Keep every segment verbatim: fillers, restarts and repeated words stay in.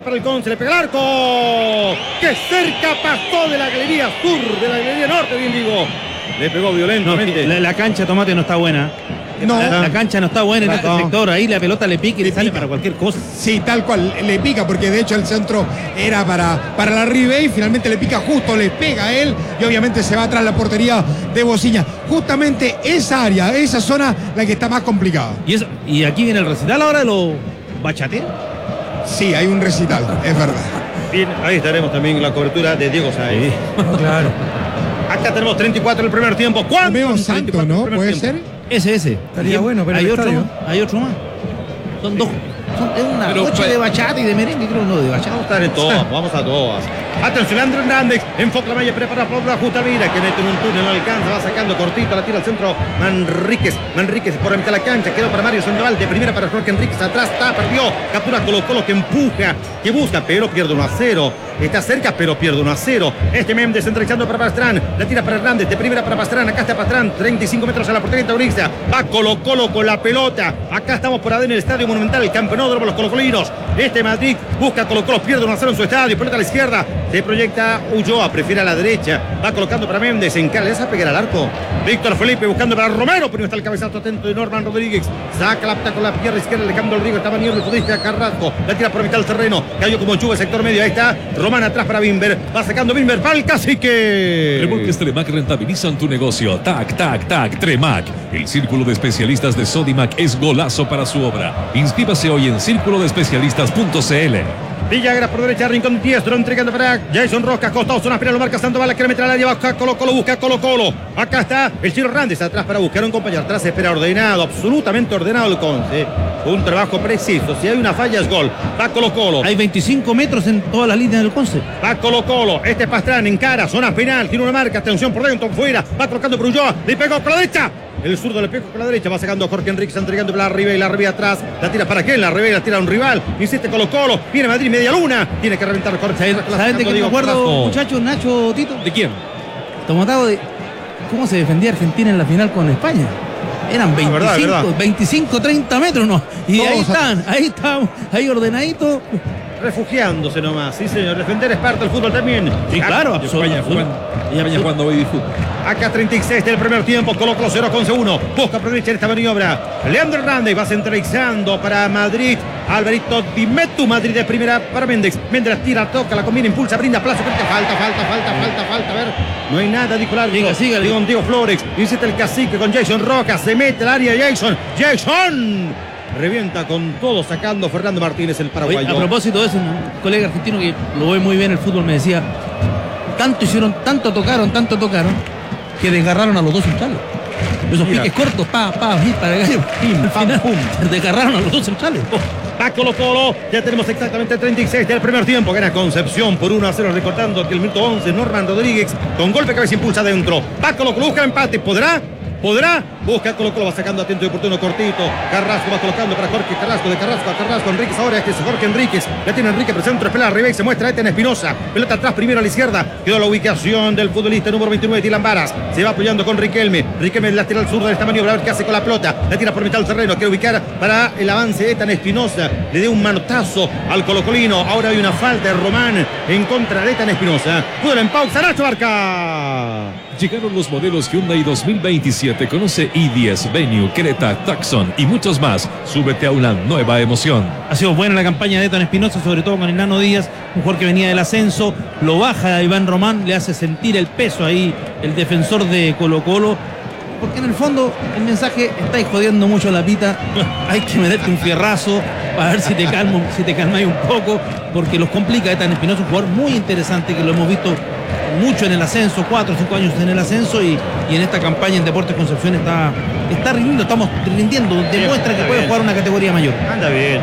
para el Conce, le pega el arco. ¡Qué cerca pasó de la galería sur, de la galería norte, bien digo! Le pegó violentamente. No, la, la cancha, Tomate, no está buena. No. La, la cancha no está buena en este No. sector. Ahí la pelota le pica y le, Le sale pica. para cualquier cosa. Sí, tal cual, le pica, porque de hecho el centro era para, para la Ribe y finalmente le pica justo, le pega a él y obviamente se va atrás la portería de Bociña. Justamente esa área, esa zona, la que está más complicada. Y, eso, y aquí viene el recital ahora de los bachateros. Sí, hay un recital, es verdad. Bien, ahí estaremos también en la cobertura de Diego Sáez. Claro. Acá tenemos treinta y cuatro el primer tiempo. ¿Cuánto? Romeo Santos, treinta y cuatro el ¿no? primer ¿Puede tiempo. ser? Ese, ese. Estaría Y bueno ver hay el otro estadio. más, hay otro más. Son dos. Son, es una Pero, noche pues, de bachata y de merengue, creo, no, de bachata. Vamos a estar en todas, vamos a todas. Atención, Andrés Hernández, enfoca la malla, prepara por la justa mira, que mete en un túnel, no alcanza, va sacando cortito, la tira al centro, Manríquez, Manríquez por la mitad de la cancha, quedó para Mario Sandoval, de primera para Jorge Enríquez, atrás está, perdió, captura Colo Colo que empuja, que busca, pero pierde uno a cero, está cerca, pero pierde uno a cero, este Méndez centralizando para Pastrán, la tira para Hernández, de primera para Pastrán, acá está Pastrán, treinta y cinco metros a la portería taurista, va Colo Colo con la pelota, acá estamos por adentro en el Estadio Monumental, el campeonódromo, los colocolinos, este Madrid busca Colo Colo, pierde uno a cero en su estadio, pelota a la izquierda, se proyecta Ulloa, prefiere a la derecha, va colocando para Méndez, encara, le hace pegar al arco, Víctor Felipe buscando para Romero, pero está el cabezazo atento de Norman Rodríguez, saca la pata con la pierna izquierda, Alejandro Rodrigo, estaba Niebla, el futbolista Carrasco, la tira por mitad del terreno, cayó como chuva, sector medio, ahí está, Román atrás para Bimber, va sacando Bimber, para el Cacique. Remolques Tremac rentabilizan tu negocio. Tac, tac, tac, Tremac. El círculo de especialistas de Sodimac es golazo para su obra. Inscríbase hoy en círculo de especialistas punto c l. Villagra por derecha, Rincón Diestro, entregando para Jason Roca, costado, zona final, lo marca Sandoval, quiere meter al área, baja Colo Colo, busca Colo Colo, acá está el Chiro Hernández, atrás para buscar a un compañero, atrás espera ordenado, absolutamente ordenado el Conce, un trabajo preciso, si hay una falla es gol, va Colo Colo. Hay veinticinco metros en todas las líneas del Conce. Va Colo Colo, este es Pastrán, encara, zona penal, tiene una marca, atención por dentro, fuera, va colocando por Ulloa, le pegó con la derecha. El zurdo le pega con la derecha, va sacando a Jorge Enríquez, entregando para la Ribe y la Ribe atrás. La tira para quién, la Ribe la tira a un rival. Insiste Colo Colo, viene Madrid, media luna. Tiene que reventar Jorge. ¿Saben de qué me acuerdo, muchachos, Nacho, Tito? ¿De quién? Tomatado de cómo se defendía Argentina en la final con España. Eran veinticinco, verdad, verdad. veinticinco, treinta metros, ¿no? Y Todos ahí a- están, ahí están, ahí ordenadito. Refugiándose nomás, sí señor. Defender es parte del fútbol también. Sí, claro, Y España absolutamente. jugando, y España jugando baby fútbol. Acá treinta y seis del primer tiempo, Colo Colo cero con uno. Busca aprovechar esta maniobra. Leandro Hernández va centralizando para Madrid. Alvarito Dimetu, Madrid de primera para Méndez. Méndez la tira, toca, la combina, impulsa, brinda, plazo, falta, falta, falta, falta, falta, falta. A ver, no hay nada, dijo el árbitro. Siga, siga, Digo, Diego Flores, insiste el Cacique con Jason Roca, se mete al área Jason. Jason revienta con todo, sacando Fernando Martínez, el Oye, paraguayo. a propósito de eso, un colega argentino que lo ve muy bien el fútbol me decía, tanto hicieron, tanto tocaron, tanto tocaron, que desgarraron a los dos centrales. Esos Mira. piques cortos, pa, pa, pim, para gallo, pim, al pam, final, pum. desgarraron a los dos centrales. Va Colo Colo, ya tenemos exactamente treinta y seis del primer tiempo. Gana Concepción por uno a cero, recordando que el minuto once, Norman Rodríguez con golpe de cabeza impulsa adentro. Va Colo Colo, busca empate, ¿podrá? ¿Podrá? Busca Colo Colo, va sacando atento y oportuno cortito. Carrasco va colocando para Jorge Carrasco, de Carrasco a Carrasco, Enríquez ahora, este es Jorge Enríquez. La tiene Enríquez, por centro, espera arriba y se muestra Eten Espinosa. Pelota atrás, primero a la izquierda. Quedó la ubicación del futbolista número veintinueve, Dylan Varas. Se va apoyando con Riquelme. Riquelme lateral zurdo de esta maniobra, a ver qué hace con la pelota. La tira por mitad del terreno, quiere ubicar para el avance de Etan Espinosa. Le dio un manotazo al colocolino. Ahora hay una falta de Román en contra de Etan Espinosa. Fútbol en pausa, Nacho Barca. Llegaron los modelos Hyundai dos mil veintisiete. Conoce i diez, Venue, Creta, Tucson y muchos más. Súbete a una nueva emoción. Ha sido buena la campaña de Etan Espinosa, sobre todo con el Nano Díaz, un jugador que venía del ascenso, lo baja a Iván Román, le hace sentir el peso ahí el defensor de Colo Colo, porque en el fondo el mensaje, estáis jodiendo mucho la pita, hay que meterte un fierrazo para ver si te calmo, si te calmáis un poco, porque los complica. Etan Espinosa, un jugador muy interesante que lo hemos visto mucho en el ascenso, cuatro o cinco años en el ascenso, y, y en esta campaña en Deportes Concepción está, está rindiendo, estamos rindiendo, demuestra que puede jugar una categoría mayor. Anda bien.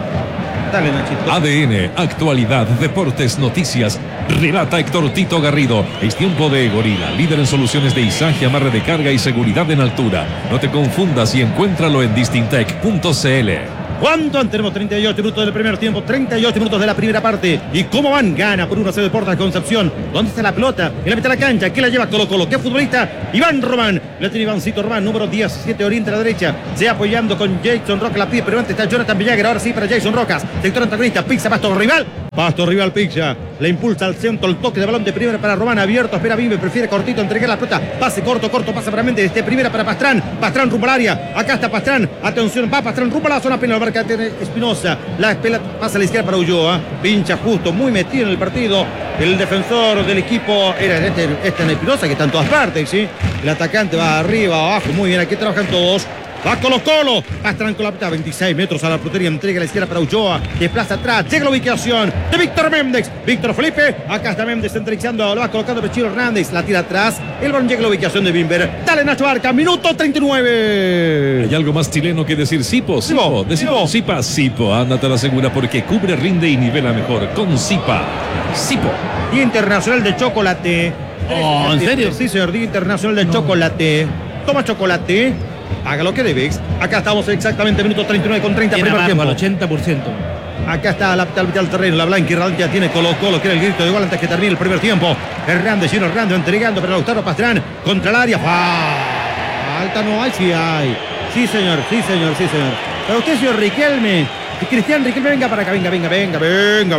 Dale, Nachito. A D N, actualidad, deportes, noticias. Relata Héctor Tito Garrido. Es tiempo de Gorila, líder en soluciones de izaje, amarre de carga y seguridad en altura. No te confundas y encuéntralo en distintec punto c l. ¿Cuánto? Tenemos treinta y ocho minutos del primer tiempo, treinta y ocho minutos de la primera parte. ¿Y cómo van? Gana por uno a cero Deportes Concepción. ¿Dónde está la pelota? En la mitad de la cancha. ¿Quién la lleva? Colo Colo. ¿Qué futbolista? Iván Román. La tiene Ivancito Román, número diecisiete, orienta a la derecha. Se apoyando con Jason Roca. La pide, pero antes está Jonathan Villagra. Ahora sí para Jason Rocas. Sector antagonista. Pizza pasto rival. Pasto rival Piccha, le impulsa al centro, el toque de balón de primera para Román, abierto, espera Bimber, prefiere cortito, entregar la pelota, pase corto, corto, pasa para Méndez, de primera para Pastrán, Pastrán rumbo al área, acá está Pastrán, atención, va Pastrán rumbo a la zona penal, marca Espinosa, la pelota pasa a la izquierda para Ulloa, pincha justo, muy metido en el partido, el defensor del equipo era este, este en Espinosa, que está en todas partes, ¿sí? El atacante va arriba, abajo, muy bien, aquí trabajan todos. Va Colo Colo, Pastrán con la pelota, veintiséis metros a la portería, entrega a la izquierda para Ulloa, desplaza atrás, llega la ubicación de Víctor Méndez, Víctor Felipe, acá está Méndez entrevistando, lo va colocando Pechiro Hernández, la tira atrás, el balón llega a la ubicación de Bimber, dale Nacho Arca, minuto treinta y nueve. ¿Hay algo más chileno que decir Sipo? Sipo, Sipo, decimos Sipa, Sipo, ándate a la segura porque cubre, rinde y nivela mejor con Sipa. Sipo. Día Internacional del Chocolate. Oh, ¿en serio? Sí, señor, Día Internacional del Chocolate. Toma chocolate. Haga lo que debes. Acá estamos exactamente minuto treinta y nueve con treinta, Tiene primer abajo tiempo. al ochenta por ciento. Acá está la mitad del terreno, la blanca y ya tiene Colo Colo, que era el grito de gol antes que termine el primer tiempo. Hernández, Gino Hernández entregando para Lautaro Pastrán contra el área. Falta no hay, sí hay. Sí, señor, sí, señor, sí, señor. Para usted, señor Riquelme. Cristian Riquelme, venga para acá, venga, venga, venga, venga,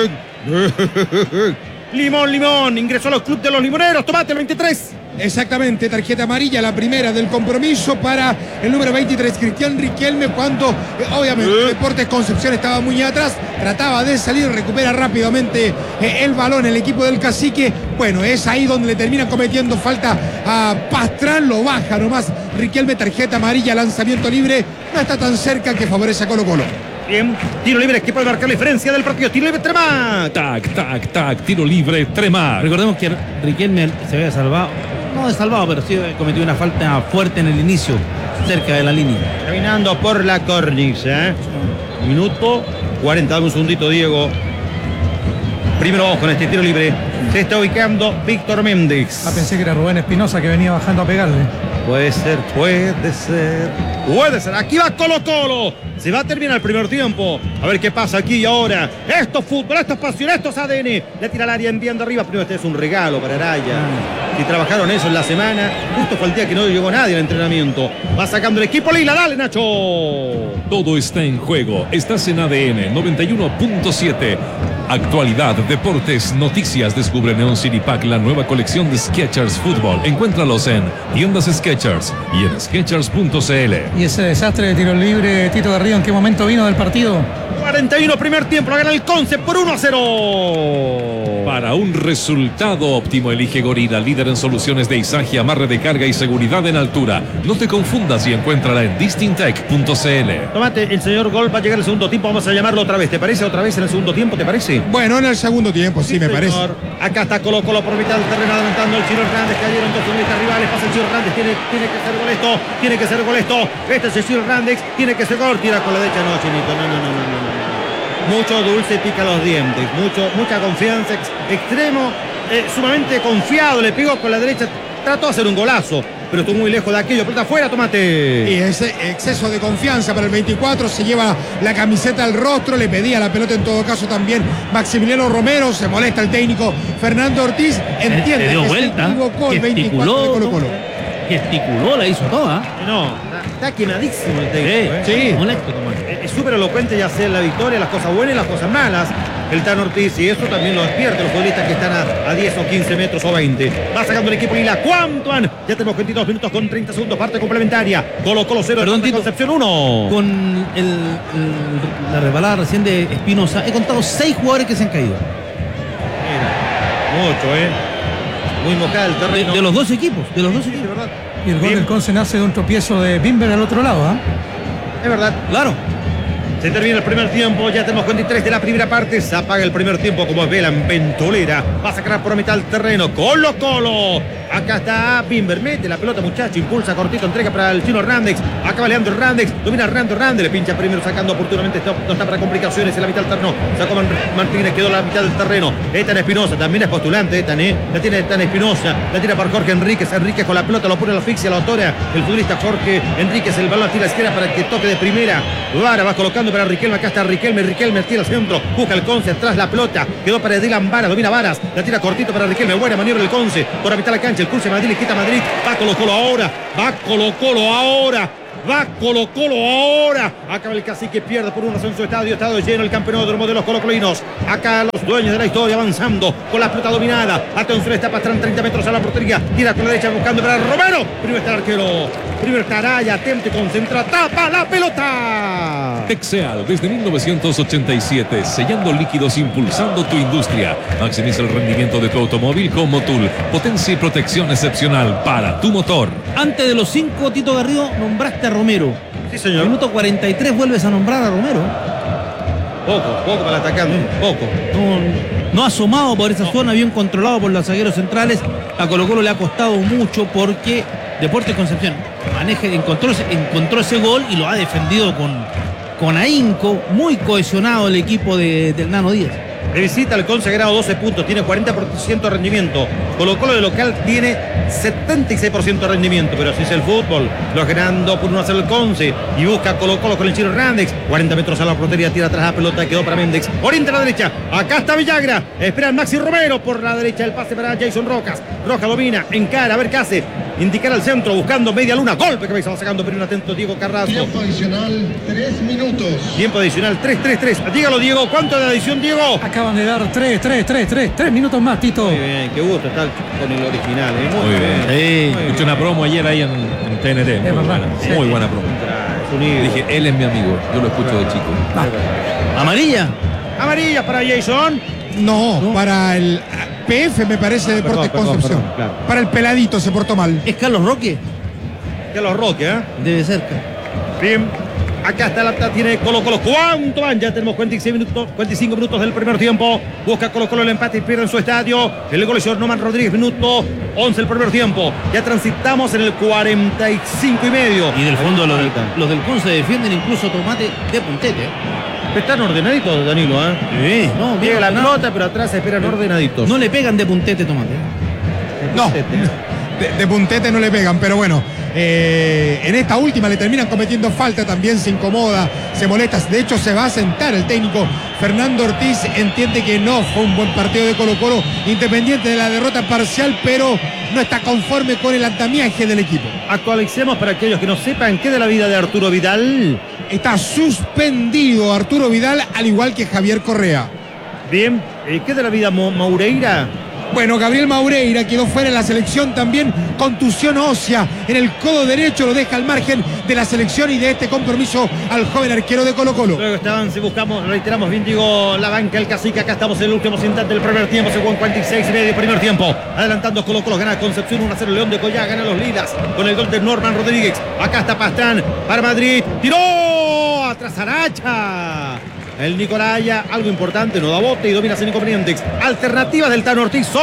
venga. Limón, Limón, ingresó a los clubes de los limoneros, tomate el veintitrés. Exactamente, tarjeta amarilla, la primera del compromiso para el número veintitrés, Cristian Riquelme, cuando eh, obviamente ¿Eh? Deportes Concepción estaba muy atrás, trataba de salir, recupera rápidamente eh, el balón el equipo del Cacique. Bueno, es ahí donde le termina cometiendo falta a Pastrán, lo baja nomás Riquelme, tarjeta amarilla, lanzamiento libre, no está tan cerca, que favorece a Colo Colo. Bien, tiro libre que puede marcar la diferencia del partido. Tiro libre, Tremac. Tac, tac, tac, tiro libre, Tremac. Recordemos que Riquelme se había salvado, no de salvado, pero sí cometió una falta fuerte en el inicio, cerca de la línea. Caminando por la cornisa. ¿eh? Minuto cuarenta, dame un segundito, Diego. Primero vamos con este tiro libre. Se está ubicando Víctor Méndez. Ah, pensé que era Rubén Espinosa que venía bajando a pegarle. Puede ser, puede ser, puede ser. Aquí va Colo Colo. Se va a terminar el primer tiempo. A ver qué pasa aquí y ahora. Esto es fútbol, esto es pasión, esto es A D N. Le tira al área enviando arriba. Primero este es un regalo para Araya. Si trabajaron eso en la semana, justo fue el día que no llegó nadie al entrenamiento. Va sacando el equipo Lila. Dale, Nacho. Todo está en juego. Estás en A D N noventa y uno punto siete. Actualidad, deportes, noticias. Descubre Neon City Pack, la nueva colección de Skechers Fútbol. Encuéntralos en tiendas Skechers y en skechers punto c l. Y ese desastre de tiro libre, Tito Garrido, ¿en qué momento vino del partido? cuarenta y uno primer tiempo. Lo gana el Conce por uno a cero. Para un resultado óptimo, elige Gorila, líder en soluciones de izaje, amarre de carga y seguridad en altura. No te confundas y encuéntrala en distintech punto c l. Tomate, el señor Gol va a llegar el segundo tiempo. Vamos a llamarlo otra vez. ¿Te parece otra vez en el segundo tiempo? ¿Te parece? Bueno, en el segundo tiempo, sí, me señor. parece. Acá está Colo Colo por mitad del terreno adelantando el Chino Hernández. Cayeron dos futbolistas rivales. Pasa el Chino Hernández. Tiene, tiene que ser gol esto. Tiene que ser gol esto. Este es el Chino Hernández. Tiene que ser gol. Tira con la derecha. No, Chinito. No, no, no, no, no. no. Mucho dulce pica los dientes. Mucho, mucha confianza. Ex, extremo. Eh, sumamente confiado. Le pegó con la derecha. Trató de hacer un golazo, pero estuvo muy lejos de aquello. Pelota afuera, Tomate. Y ese exceso de confianza para el veinticuatro, se lleva la camiseta al rostro, le pedía la pelota en todo caso también Maximiliano Romero, se molesta el técnico Fernando Ortiz, entiende Se dio que vuelta, se equivocó el veinticuatro de Colo Colo. Gesticuló, la hizo toda. No, está, está quemadísimo el técnico. ¿eh? Sí. Molesto, Tomás. Es súper elocuente, ya sea en la victoria, las cosas buenas y las cosas malas. El Tan Ortiz, y eso también lo despierte los futbolistas que están a, a diez o quince metros o veinte. Va sacando el equipo Lila. ¿Cuánto han? Ya tenemos veintidós minutos con treinta segundos, parte complementaria. Colo Colo cero, Perdón, Tito. Concepción uno. Con el, el- la resbalada recién de Espinosa, he contado seis jugadores que se han caído. Mira, mucho, ¿eh? Muy mojada el De, terreno. de los dos equipos, de los dos Sí, de equipos. verdad. Y el gol Bien. del Conce nace de un tropiezo de Bimber al otro lado, ¿ah? Es verdad. Claro. Se termina el primer tiempo, ya tenemos veintitrés de la primera parte. Se apaga el primer tiempo como vela en ventolera. Va a sacar por mitad del terreno. Colo Colo. Acá está Bimber. Mete la pelota, muchacho. Impulsa cortito. Entrega para el Chino Hernández. Acaba Leandro Hernández. Domina Leandro Hernández. Le pincha primero sacando oportunamente. Esto no está para complicaciones en la mitad del terreno. Sacó Martínez. Quedó en la mitad del terreno. Etan Espinosa. También es postulante. Etan, ¿eh? La tiene Etan Espinosa. La tira para Jorge Enríquez. Enríquez con la pelota. Lo pone a la asfixia. La autora. El futbolista Jorge Enríquez. El balón tira a la izquierda para que toque de primera. Vara va colocando para Riquelme. Acá está Riquelme. Riquelme tira al centro. Busca el Conce. Atrás la pelota. Quedó para Dylan Vara. Domina Varas. La tira cortito para Riquelme. Buena maniobra del Conce. Por la mitad de la cancha. El pulse Madrid. Le quita Madrid. Va Colo Colo ahora. Va Colo Colo ahora. Va Colo Colo ahora. Acaba el cacique, pierde por un ascenso estadio. Estadio lleno el campeonato de los colocolinos. Acá los dueños de la historia avanzando con la pelota dominada. Atención, está Pastrán, treinta metros a la portería. Tira con la derecha buscando para Romero. Primero está el arquero. Primero está Araya, atento y concentra. Tapa la pelota. Texeal, desde mil novecientos ochenta y siete, sellando líquidos, impulsando tu industria. Maximiza el rendimiento de tu automóvil con Motul. Potencia y protección excepcional para tu motor. Antes de los cinco, Tito Garrido, nombraste a Romero. Sí, señor. Minuto cuarenta y tres vuelves a nombrar a Romero. Poco, poco para el atacante. Poco. No, no ha asomado por esa zona, bien controlado por los zagueros centrales. A Colo Colo le ha costado mucho porque Deportes Concepción maneja, encontró, encontró ese gol y lo ha defendido con, con ahínco. Muy cohesionado el equipo de, del Nano Díaz. De visita al consagrado doce puntos, tiene cuarenta por ciento de rendimiento. Colo Colo de local tiene setenta y seis por ciento de rendimiento, pero así es el fútbol. Lo ganando por uno a cero el Conce y busca Colo Colo con el Chino Hernández. cuarenta metros a la portería, tira atrás la pelota, quedó para Méndez. Orienta a la derecha, acá está Villagra. Espera el Maxi Romero por la derecha, el pase para Jason Rocas. Rojas domina, encara, a ver qué hace. Indicar al centro, buscando media luna. Golpe que va sacando, pero un atento Diego Carrasco. Tiempo adicional, tres minutos. Tiempo adicional, tres, tres, tres. Dígalo, Diego, ¿cuánto de adición, Diego? Acaban de dar tres, tres, tres, tres, tres minutos más, Tito. Muy bien, qué gusto estar con el original. ¿eh? Muy, Muy bien. bien. Sí. Escuché una promo ayer ahí en, en T N T. Muy verdad, buena, sí. muy buena promo. Es un ídolo. Dije, él es mi amigo. Yo lo escucho de chico. Amarilla. Amarilla para Jason. No, para el P F me parece Deportes perdón, perdón, Concepción. perdón, claro. Para el peladito se portó mal. ¿Es Carlos Roque? Que los Roque, ¿eh? Debe ser. Bien. Acá está la tiene Colo Colo. ¿Cuánto van? Ya tenemos cuarenta y seis minutos, cuarenta y cinco minutos del primer tiempo. Busca Colo Colo el empate y pierde en su estadio. El gol hizo Norman Rodríguez, minuto once del primer tiempo. Ya transitamos en el cuarenta y cinco y medio. Y del fondo los del, los del Conce defienden incluso Tomate de puntete. Están ordenaditos, Danilo, ¿eh? Sí, no, Llega la no, pelota, pero atrás se esperan ordenaditos. no le pegan de puntete Tomate. No, de, de puntete no le pegan, pero bueno. Eh, en esta última le terminan cometiendo falta, también se incomoda, se molesta, de hecho se va a sentar el técnico Fernando Ortiz, entiende que no fue un buen partido de Colo Colo, independiente de la derrota parcial, pero no está conforme con el andamiaje del equipo. Actualicemos para aquellos que no sepan qué de la vida de Arturo Vidal. Está suspendido Arturo Vidal, al igual que Javier Correa. Bien, eh, ¿qué de la vida Mo Moureira? Bueno, Gabriel Moureira quedó fuera de la selección también, contusión ósea en el codo derecho, lo deja al margen de la selección y de este compromiso al joven arquero de Colo Colo. Luego estaban, si buscamos, reiteramos bien, digo, la banca, el cacique. Acá estamos en el último instante del primer tiempo, según cuarenta y seis y medio primer tiempo. Adelantando Colo Colo, gana Concepción uno a cero, León de Collá, gana los Lilas con el gol de Norman Rodríguez. Acá está Pastrán para Madrid, tiró atrás Aracha. El Nicolaya, algo importante, no da bote y domina sin inconvenientes. Alternativas del Tano Ortiz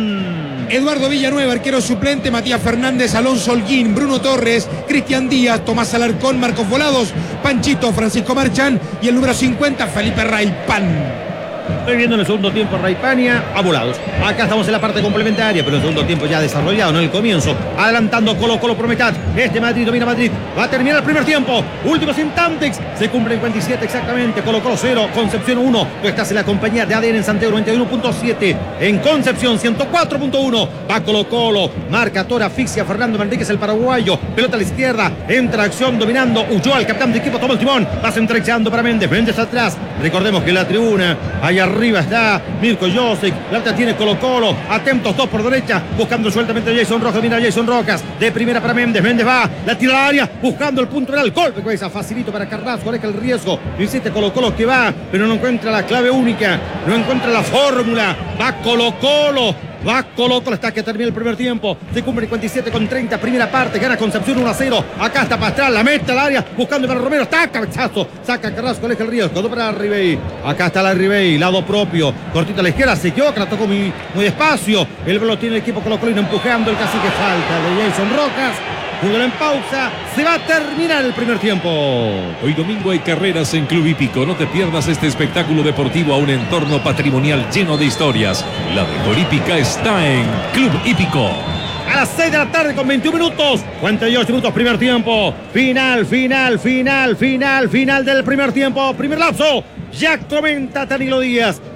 son Eduardo Villanueva, arquero suplente, Matías Fernández, Alonso Holguín, Bruno Torres, Cristian Díaz, Tomás Alarcón, Marcos Volados, Panchito, Francisco Marchán y el número cincuenta, Felipe Raipán. Estoy viendo en el segundo tiempo Raipania a volados. Acá estamos en la parte complementaria, pero el segundo tiempo ya desarrollado, no en el comienzo. Adelantando Colo Colo por mitad. Este Madrid domina Madrid. Va a terminar el primer tiempo. Últimos instantes. Se cumplen cuarenta y siete exactamente. Colo Colo cero, Concepción uno. Tú estás en la compañía de A D N en Santiago noventa y uno punto siete. En Concepción ciento cuatro punto uno. Va Colo Colo. Marca Tora, asfixia Fernando Manríquez, el paraguayo. Pelota a la izquierda. Entra acción dominando. Huyó el capitán de equipo. Toma el timón. Va entregando para Méndez. Méndez atrás. Recordemos que la tribuna. Allá arriba está Mirko Josic. La alta tiene Colo Colo. Atentos, dos por derecha. Buscando sueltamente a Jason Rojas. Mira a Jason Rocas. De primera para Méndez. Méndez va. La tira al área. Buscando el punto real. Golpe que va facilito para Carrasco. Aleja el riesgo. Insiste Colo Colo que va. Pero no encuentra la clave única. No encuentra la fórmula. Va Colo Colo. Va Colo Colo hasta que termina el primer tiempo. Se cumple cuarenta y siete con treinta. Primera parte. Gana Concepción uno a cero. Acá está Pastrán. La mete al área. Buscando para Romero. Está cabezazo. Saca Carrasco. Aleja el riesgo. Todo para Ribey. Acá está la Ribey. Lado propio. Cortita a la izquierda. Se equivoca. La tocó muy, muy despacio. El balón tiene el equipo Colo Colino empujando. El cacique falta de Jason Rocas. Fútbol en pausa. Se va a terminar el primer tiempo. Hoy domingo hay carreras en Club Hípico. No te pierdas este espectáculo deportivo a un entorno patrimonial lleno de historias. La mejor hípica está en Club Hípico. A las seis de la tarde con veintiún minutos. cuarenta y ocho minutos primer tiempo. Final, final, final, final, final del primer tiempo. Primer lapso. Ya comenta Danilo Díaz.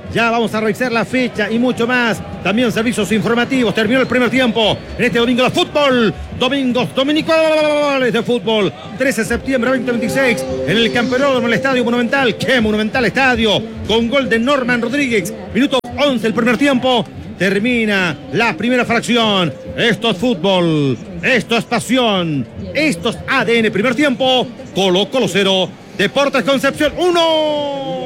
Ya vamos a revisar la fecha y mucho más. También servicios informativos. Terminó el primer tiempo en este domingo de fútbol. Domingos dominicales de fútbol. trece de septiembre de veinte veintiséis en el Campeonato en el Estadio Monumental. ¡Qué monumental estadio! Con gol de Norman Rodríguez. Minuto once del primer tiempo. Termina la primera fracción. Esto es fútbol. Esto es pasión. Esto es A D N. Primer tiempo. Colo Colo cero. Deportes Concepción uno.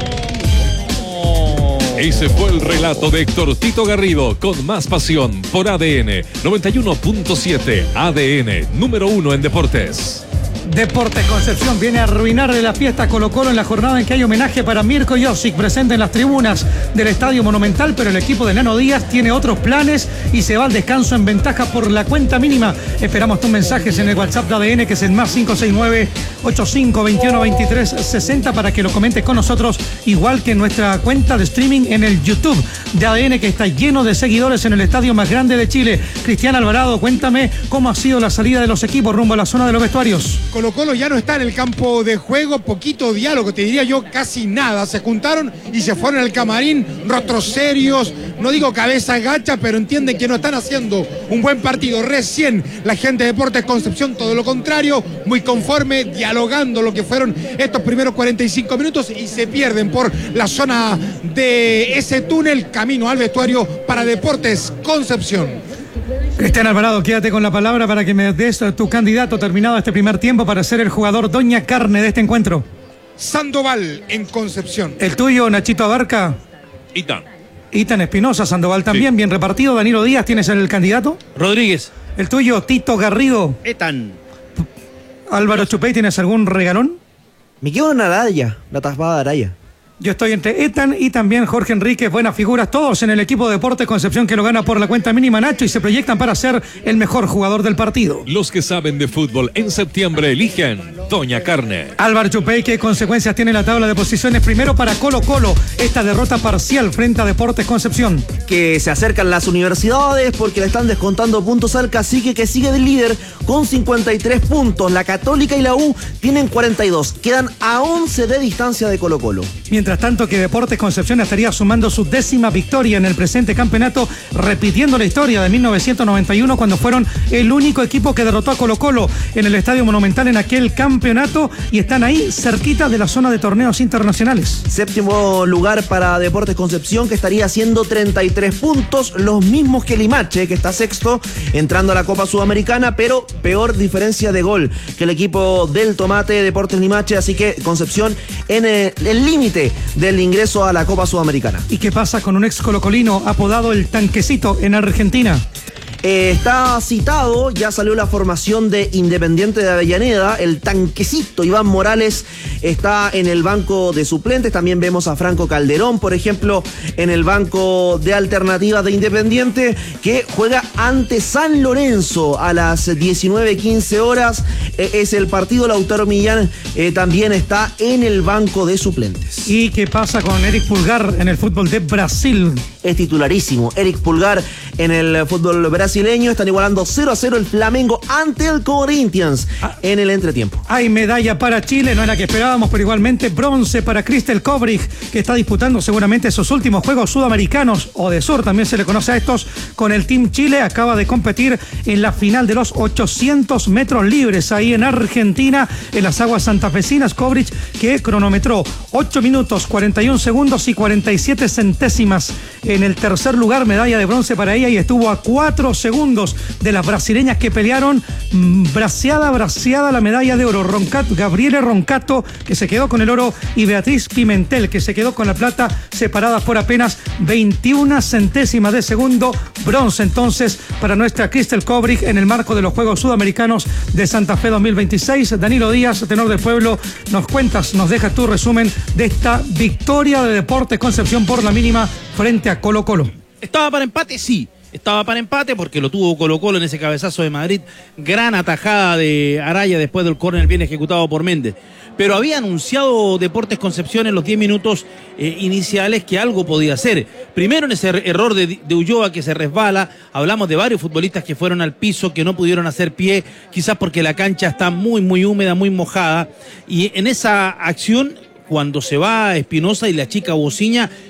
Ese fue el relato de Héctor Tito Garrido con más pasión por A D N noventa y uno punto siete. A D N, número uno en deportes. Deportes Concepción viene a arruinarle la fiesta a Colo Colo en la jornada en que hay homenaje para Mirko Josic presente en las tribunas del Estadio Monumental, pero el equipo de Nano Díaz tiene otros planes y se va al descanso en ventaja por la cuenta mínima. Esperamos tus mensajes en el WhatsApp de A D N, que es el más cinco seis nueve, ochenta y cinco, veintiuno, veintitrés, sesenta, para que lo comentes con nosotros, igual que en nuestra cuenta de streaming en el YouTube de A D N, que está lleno de seguidores en el estadio más grande de Chile. Cristian Alvarado, cuéntame cómo ha sido la salida de los equipos rumbo a la zona de los vestuarios. Colo Colo ya no está en el campo de juego, poquito diálogo, te diría yo casi nada. Se juntaron y se fueron al camarín, rostros serios, no digo cabeza gacha, pero entienden que no están haciendo un buen partido. Recién la gente de Deportes Concepción, todo lo contrario, muy conforme, dialogando lo que fueron estos primeros cuarenta y cinco minutos, y se pierden por la zona de ese túnel, camino al vestuario para Deportes Concepción. Cristian Alvarado, quédate con la palabra para que me des tu candidato terminado este primer tiempo para ser el jugador Doña Carne de este encuentro. Sandoval en Concepción. El tuyo, Nachito Abarca. Itán. Itán Espinosa, Sandoval también, sí. Bien repartido. Danilo Díaz, ¿tienes el candidato? Rodríguez. El tuyo, Tito Garrido. Etan. Álvaro Chupey, ¿tienes algún regalón? Me quedo en Araya, la tasbada de Araya. Yo estoy entre Etan y también Jorge Enríquez, buenas figuras, todos en el equipo de Deportes Concepción, que lo gana por la cuenta mínima, Nacho, y se proyectan para ser el mejor jugador del partido. Los que saben de fútbol en septiembre eligen Doña Carne. Álvaro Chupey, ¿qué consecuencias tiene la tabla de posiciones? Primero para Colo Colo, esta derrota parcial frente a Deportes Concepción. Que se acercan las universidades porque le están descontando puntos al Cacique, que sigue de líder con cincuenta y tres puntos. La Católica y la U tienen cuarenta y dos. Quedan a once de distancia de Colo Colo. Mientras tanto que Deportes Concepción estaría sumando su décima victoria en el presente campeonato, repitiendo la historia de mil novecientos noventa y uno, cuando fueron el único equipo que derrotó a Colo Colo en el Estadio Monumental en aquel campeonato, y están ahí cerquita de la zona de torneos internacionales. Séptimo lugar para Deportes Concepción, que estaría haciendo treinta y tres puntos, los mismos que Limache, que está sexto, entrando a la Copa Sudamericana, pero peor diferencia de gol que el equipo del Tomate, Deportes Limache, así que Concepción en el límite del ingreso a la Copa Sudamericana. ¿Y qué pasa con un ex colocolino apodado el Tanquecito en Argentina? Eh, está citado, ya salió la formación de Independiente de Avellaneda, el Tanquecito Iván Morales está en el banco de suplentes. También vemos a Franco Calderón, por ejemplo, en el banco de alternativas de Independiente, que juega ante San Lorenzo a las diecinueve quince horas. Eh, es el partido. Lautaro Millán eh, también está en el banco de suplentes. ¿Y qué pasa con Eric Pulgar en el fútbol de Brasil? Es titularísimo Eric Pulgar en el fútbol brasileño. Están igualando cero a cero el Flamengo ante el Corinthians ah, en el entretiempo. Hay medalla para Chile, no es la que esperábamos, pero igualmente bronce para Cristel Kobrich, que está disputando seguramente sus últimos Juegos Sudamericanos, o de Sur, también se le conoce a estos, con el Team Chile. Acaba de competir en la final de los ochocientos metros libres ahí en Argentina, en las aguas santafesinas. Kobrich, que cronometró ocho minutos, cuarenta y un segundos y cuarenta y siete centésimas en el tercer lugar. Medalla de bronce para ella, y estuvo a cuatro segundos de las brasileñas que pelearon braceada, braceada la medalla de oro. Roncato, Gabriele Roncato, que se quedó con el oro, y Beatriz Pimentel, que se quedó con la plata, separadas por apenas veintiuna centésimas de segundo. Bronce entonces para nuestra Cristel Kobrich en el marco de los Juegos Sudamericanos de Santa Fe dos mil veintiséis. Danilo Díaz, tenor del pueblo, nos cuentas, nos deja tu resumen de esta victoria de Deportes Concepción por la mínima frente a Colo Colo. ¿Estaba para empate? Sí. Estaba para empate porque lo tuvo Colo Colo en ese cabezazo de Madrid. Gran atajada de Araya después del córner bien ejecutado por Méndez. Pero había anunciado Deportes Concepción en los diez minutos eh, iniciales que algo podía hacer. Primero en ese error de, de Ulloa, que se resbala. Hablamos de varios futbolistas que fueron al piso, que no pudieron hacer pie, quizás porque la cancha está muy, muy húmeda, muy mojada. Y en esa acción, cuando se va Espinosa y la chica Bociña,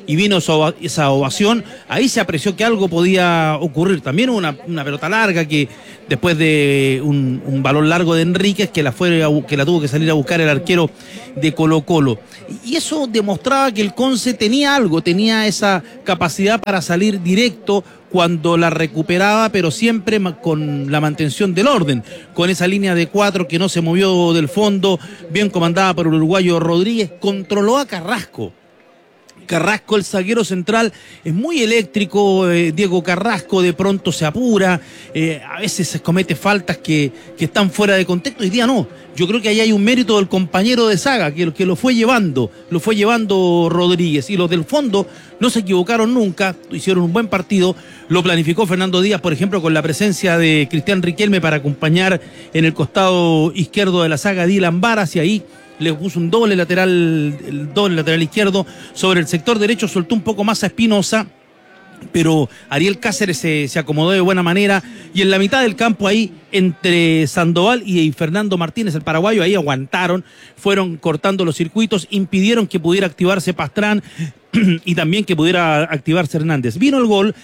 y vino esa, esa ovación, ahí se apreció que algo podía ocurrir. También una, una pelota larga que después de un, un balón largo de Enríquez que la, fue a, que la tuvo que salir a buscar el arquero de Colo-Colo. Y eso demostraba que el Conce tenía algo, tenía esa capacidad para salir directo cuando la recuperaba, pero siempre con la mantención del orden, con esa línea de cuatro que no se movió del fondo, bien comandada por el uruguayo Rodríguez, controló a Carrasco. Carrasco, el zaguero central, es muy eléctrico. eh, Diego Carrasco de pronto se apura, eh, a veces se comete faltas que, que están fuera de contexto. Hoy día no, yo creo que ahí hay un mérito del compañero de saga que, que lo fue llevando, lo fue llevando Rodríguez, y los del fondo no se equivocaron nunca, hicieron un buen partido. Lo planificó Fernando Díaz, por ejemplo, con la presencia de Cristian Riquelme para acompañar en el costado izquierdo de la saga Dylan Varas, y ahí le puso un doble lateral, el doble lateral izquierdo. Sobre el sector derecho soltó un poco más a Espinosa, pero Ariel Cáceres se, se acomodó de buena manera, y en la mitad del campo ahí, entre Sandoval y Fernando Martínez, el paraguayo, ahí aguantaron, fueron cortando los circuitos, impidieron que pudiera activarse Pastrán y también que pudiera activarse Hernández. Vino el gol,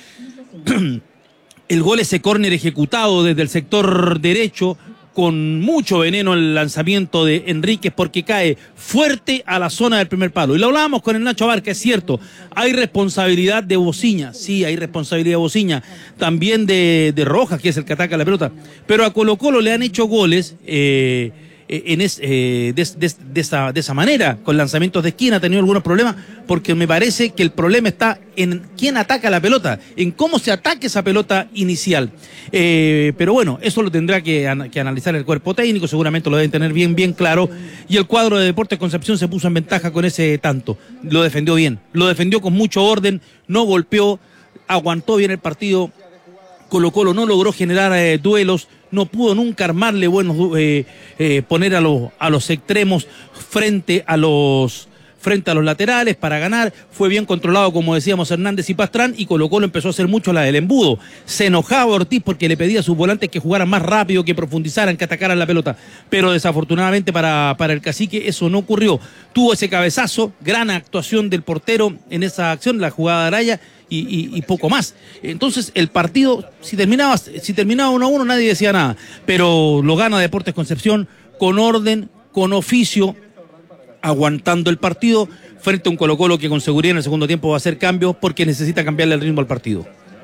el gol, ese córner ejecutado desde el sector derecho, con mucho veneno el lanzamiento de Enríquez, porque cae fuerte a la zona del primer palo. Y lo hablábamos con el Nacho Abarca, es cierto, hay responsabilidad de Bociña, sí, hay responsabilidad de Bociña, también de, de Rojas, que es el que ataca la pelota, pero a Colo-Colo le han hecho goles eh, en es, eh, de, de, de, esa, de esa manera, con lanzamientos de esquina. Ha tenido algunos problemas, porque me parece que el problema está en quién ataca la pelota, en cómo se ataque esa pelota inicial. Eh, pero bueno, eso lo tendrá que, que analizar el cuerpo técnico, seguramente lo deben tener bien, bien claro, y el cuadro de Deportes Concepción se puso en ventaja con ese tanto. Lo defendió bien, lo defendió con mucho orden, no golpeó, aguantó bien el partido. Colo-Colo no logró generar eh, duelos, no pudo nunca armarle buenos, eh, eh, poner a los, a los extremos frente a los frente a los laterales para ganar. Fue bien controlado, como decíamos, Hernández y Pastrán, y Colo-Colo empezó a hacer mucho la del embudo. Se enojaba Ortiz porque le pedía a sus volantes que jugaran más rápido, que profundizaran, que atacaran la pelota, pero desafortunadamente para, para el Cacique eso no ocurrió. Tuvo ese cabezazo, gran actuación del portero en esa acción, la jugada de Araya, y, y, y poco más. Entonces el partido, si terminaba, si terminaba uno a uno, nadie decía nada, pero lo gana Deportes Concepción con orden, con oficio, aguantando el partido frente a un Colo-Colo que con seguridad en el segundo tiempo va a hacer cambios, porque necesita cambiarle el ritmo al partido.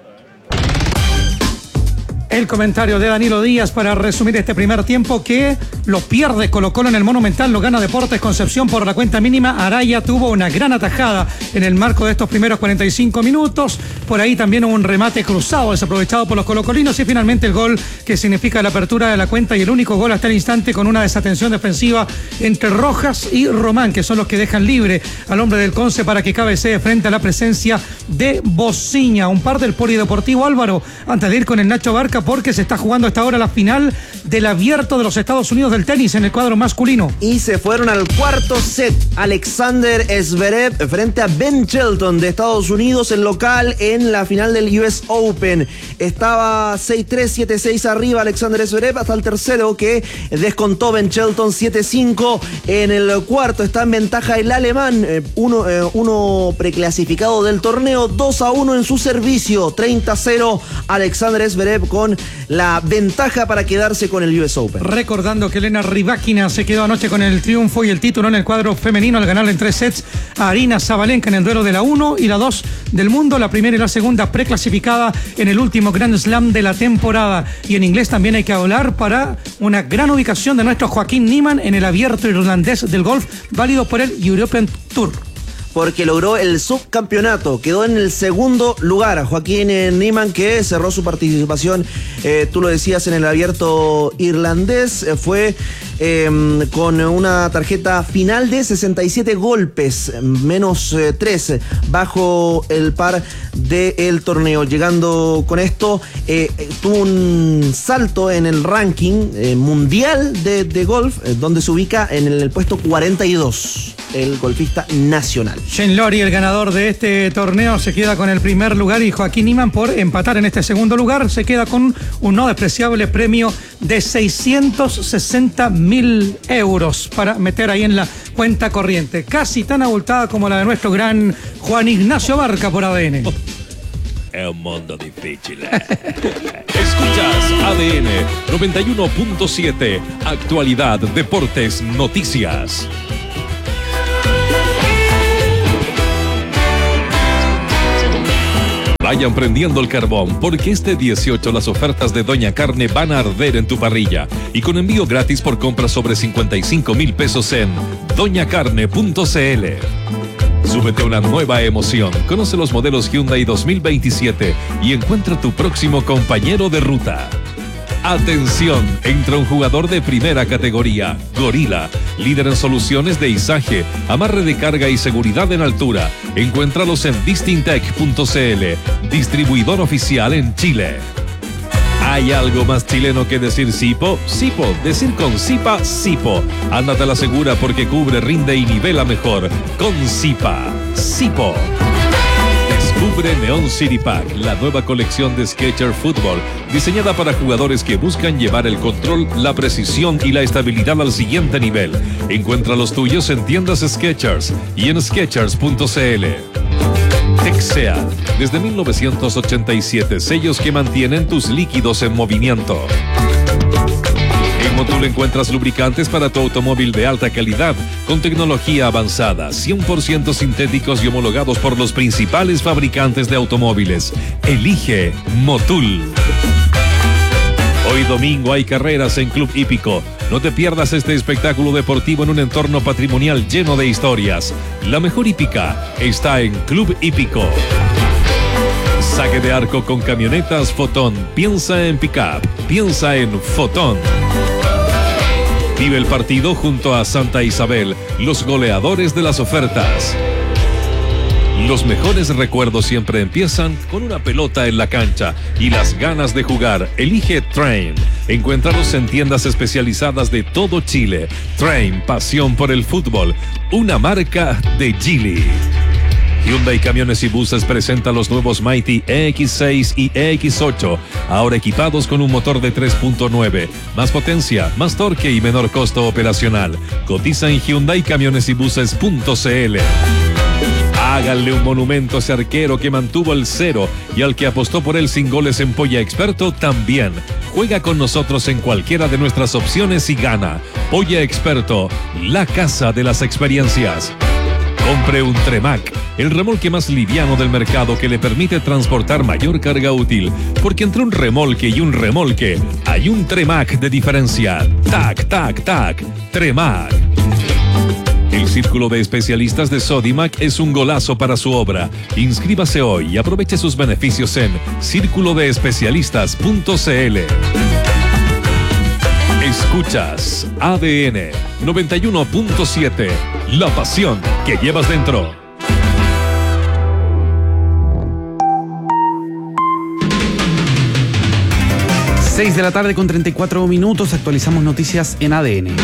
El comentario de Danilo Díaz para resumir este primer tiempo, que lo pierde Colo-Colo en el Monumental, lo gana Deportes Concepción por la cuenta mínima. Araya tuvo una gran atajada en el marco de estos primeros cuarenta y cinco minutos. Por ahí también hubo un remate cruzado desaprovechado por los colocolinos, y finalmente el gol que significa la apertura de la cuenta, y el único gol hasta el instante, con una desatención defensiva entre Rojas y Román, que son los que dejan libre al hombre del Conce para que cabecee frente a la presencia de Bociña. Un par del Polideportivo, Álvaro, antes de ir con el Nacho Barca, porque se está jugando a esta hora la final del Abierto de los Estados Unidos del tenis en el cuadro masculino. Y se fueron al cuarto set. Alexander Zverev frente a Ben Shelton de Estados Unidos, el local en la final del U S Open. Estaba seis tres, siete seis arriba Alexander Zverev hasta el tercero, que descontó Ben Shelton siete cinco. En el cuarto está en ventaja el alemán, eh, uno, eh, uno preclasificado del torneo, dos a uno en su servicio, treinta a cero Alexander Zverev con la ventaja para quedarse con el U S Open. Recordando que Elena Rybakina se quedó anoche con el triunfo y el título en el cuadro femenino al ganarle en tres sets a Arina Sabalenka en el duelo de la uno y la dos del mundo, la primera y la segunda preclasificada en el último Grand Slam de la temporada. Y en inglés también hay que hablar para una gran ubicación de nuestro Joaquín Niemann en el Abierto irlandés del golf, válido por el European Tour, porque logró el subcampeonato, quedó en el segundo lugar. Joaquín Niemann, que cerró su participación, eh, tú lo decías, en el Abierto irlandés, eh, fue eh, con una tarjeta final de sesenta y siete golpes, menos eh, tres, bajo el par del torneo. Llegando con esto, eh, tuvo un salto en el ranking eh, mundial de, de golf, eh, donde se ubica en el, el puesto cuarenta y dos, el golfista nacional. Shane Lowry, el ganador de este torneo, se queda con el primer lugar, y Joaquín Niemann, por empatar en este segundo lugar, se queda con un no despreciable premio de seiscientos sesenta mil euros para meter ahí en la cuenta corriente, casi tan abultada como la de nuestro gran Juan Ignacio Barca por A D N. Es un mundo difícil. Escuchas A D N noventa y uno punto siete, actualidad, deportes, noticias. Vayan prendiendo el carbón, porque este dieciocho las ofertas de Doña Carne van a arder en tu parrilla. Y con envío gratis por compras sobre cincuenta y cinco mil pesos en doña carne punto c l. Súbete a una nueva emoción. Conoce los modelos Hyundai dos mil veintisiete y encuentra tu próximo compañero de ruta. Atención, entra un jugador de primera categoría, Gorila, líder en soluciones de izaje, amarre de carga y seguridad en altura. Encuéntralos en distintec punto c l, distribuidor oficial en Chile. ¿Hay algo más chileno que decir Sipo? Sipo, decir con Sipa, Sipo. Ándate a la segura porque cubre, rinde y nivela mejor. Con Sipa, Sipo. Descubre Neon City Pack, la nueva colección de Skechers Fútbol, diseñada para jugadores que buscan llevar el control, la precisión y la estabilidad al siguiente nivel. Encuentra los tuyos en tiendas Skechers y en skechers punto c l. Texea, desde mil novecientos ochenta y siete, sellos que mantienen tus líquidos en movimiento. En Motul encuentras lubricantes para tu automóvil de alta calidad, con tecnología avanzada, cien por ciento sintéticos y homologados por los principales fabricantes de automóviles. Elige Motul. Hoy domingo hay carreras en Club Hípico. No te pierdas este espectáculo deportivo en un entorno patrimonial lleno de historias. La mejor hípica está en Club Hípico. Saque de arco con camionetas Fotón. Piensa en pick-up. Piensa en Fotón. Vive el partido junto a Santa Isabel, los goleadores de las ofertas. Los mejores recuerdos siempre empiezan con una pelota en la cancha y las ganas de jugar. Elige Train. Encuéntralos en tiendas especializadas de todo Chile. Train, pasión por el fútbol. Una marca de Geely. Hyundai Camiones y Buses presenta los nuevos Mighty E X seis y E X ocho, ahora equipados con un motor de tres punto nueve, más potencia, más torque y menor costo operacional. Cotiza en hyundai camiones y buses punto c l. Háganle un monumento a ese arquero que mantuvo el cero y al que apostó por él sin goles en Polla Experto también. Juega con nosotros en cualquiera de nuestras opciones y gana. Polla Experto, la casa de las experiencias. Compre un Tremac, el remolque más liviano del mercado que le permite transportar mayor carga útil, porque entre un remolque y un remolque hay un Tremac de diferencia. Tac, tac, tac, Tremac. El Círculo de Especialistas de Sodimac es un golazo para su obra. Inscríbase hoy y aproveche sus beneficios en círculo de especialistas punto c l. Escuchas A D N noventa y uno punto siete, la pasión que llevas dentro. seis de la tarde con treinta y cuatro minutos, actualizamos noticias en A D N.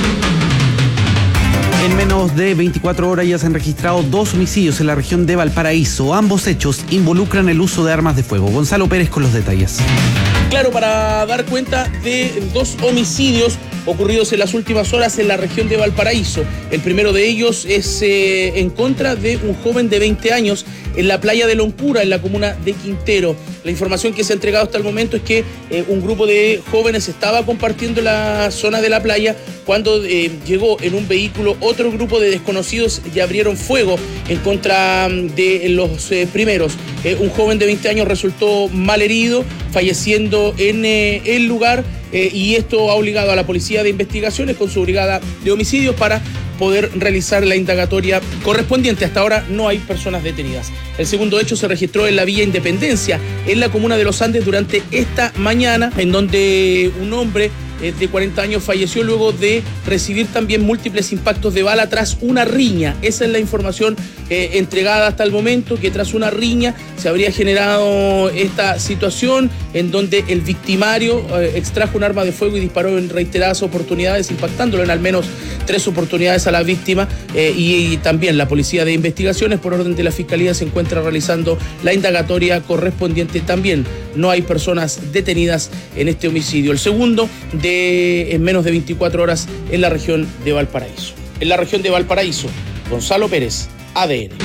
En menos de veinticuatro horas ya se han registrado dos homicidios en la región de Valparaíso. Ambos hechos involucran el uso de armas de fuego. Gonzalo Pérez con los detalles. Claro, para dar cuenta de dos homicidios ocurridos en las últimas horas en la región de Valparaíso. El primero de ellos es eh, en contra de un joven de veinte años en la playa de Loncura, en la comuna de Quintero. La información que se ha entregado hasta el momento es que eh, un grupo de jóvenes estaba compartiendo la zona de la playa cuando eh, llegó en un vehículo otro grupo de desconocidos y abrieron fuego en contra de los eh, primeros. Eh, un joven de veinte años resultó mal herido, falleciendo en eh, el lugar, eh, y esto ha obligado a la Policía de Investigaciones con su brigada de homicidios para poder realizar la indagatoria correspondiente. Hasta ahora no hay personas detenidas. El segundo hecho se registró en la Villa Independencia, en la comuna de Los Andes, durante esta mañana, en donde un hombre eh, de cuarenta años falleció luego de recibir también múltiples impactos de bala tras una riña. Esa es la información eh, entregada hasta el momento, que tras una riña se habría generado esta situación en donde el victimario eh, extrajo un arma de fuego y disparó en reiteradas oportunidades, impactándolo en al menos tres oportunidades a la víctima, eh, y, y también la Policía de Investigaciones, por orden de la Fiscalía, se encuentra realizando la indagatoria correspondiente. También no hay personas detenidas en este homicidio, el segundo de en menos de veinticuatro horas en la región de Valparaíso. en la región de Valparaíso. Gonzalo Pérez, A D N.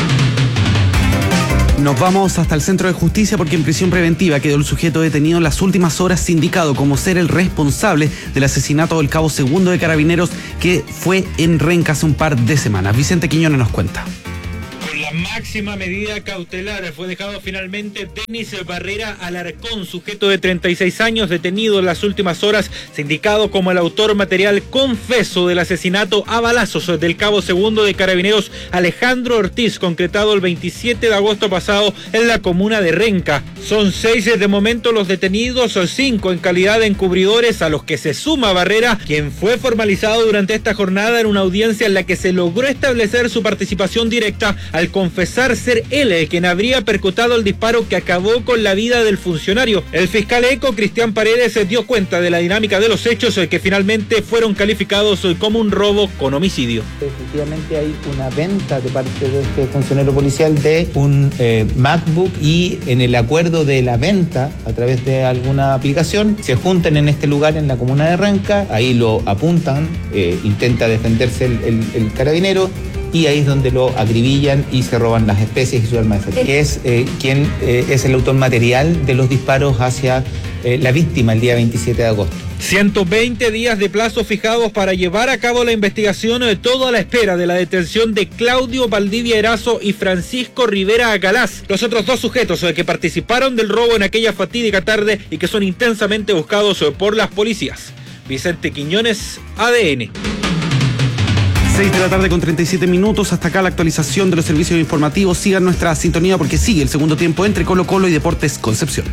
Nos vamos hasta el centro de justicia porque en prisión preventiva quedó el sujeto detenido en las últimas horas sindicado como ser el responsable del asesinato del cabo segundo de Carabineros que fue en Renca hace un par de semanas. Vicente Quiñones nos cuenta. Con la máxima medida cautelar fue dejado finalmente Denis Barrera Alarcón, sujeto de treinta y seis años detenido en las últimas horas, sindicado como el autor material confeso del asesinato a balazos del cabo segundo de Carabineros Alejandro Ortiz, concretado el veintisiete de agosto pasado en la comuna de Renca. Son seis de momento los detenidos, cinco en calidad de encubridores, a los que se suma Barrera, quien fue formalizado durante esta jornada en una audiencia en la que se logró establecer su participación directa al confesar ser él quien habría percutado el disparo que acabó con la vida del funcionario. El fiscal ECO, Cristian Paredes, se dio cuenta de la dinámica de los hechos que finalmente fueron calificados como un robo con homicidio. Efectivamente hay una venta de parte de este funcionario policial de un eh, MacBook y en el acuerdo de la venta a través de alguna aplicación se juntan en este lugar en la comuna de Renca, ahí lo apuntan, eh, intenta defenderse el, el, el carabinero y ahí es donde lo acribillan y se roban las especies y su arma de fuego. Es eh, quien eh, es el autor material de los disparos hacia eh, la víctima el día veintisiete de agosto. ciento veinte días de plazo fijados para llevar a cabo la investigación, de todo a la espera de la detención de Claudio Valdivia Erazo y Francisco Rivera Acalás, los otros dos sujetos que participaron del robo en aquella fatídica tarde y que son intensamente buscados por las policías. Vicente Quiñones, A D N. seis de la tarde con treinta y siete minutos. Hasta acá la actualización de los servicios informativos. Sigan nuestra sintonía porque sigue el segundo tiempo entre Colo Colo y Deportes Concepción.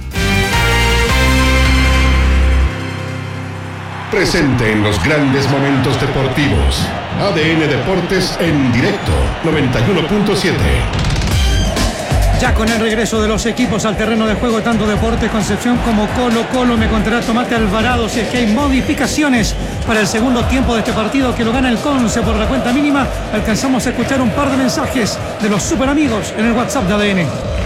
Presente en los grandes momentos deportivos. A D N Deportes en directo, noventa y uno punto siete. Ya con el regreso de los equipos al terreno de juego, tanto Deportes Concepción como Colo Colo, me contará Tomate Alvarado si es que hay modificaciones para el segundo tiempo de este partido que lo gana el Conce por la cuenta mínima. Alcanzamos a escuchar un par de mensajes de los super amigos en el WhatsApp de A D N.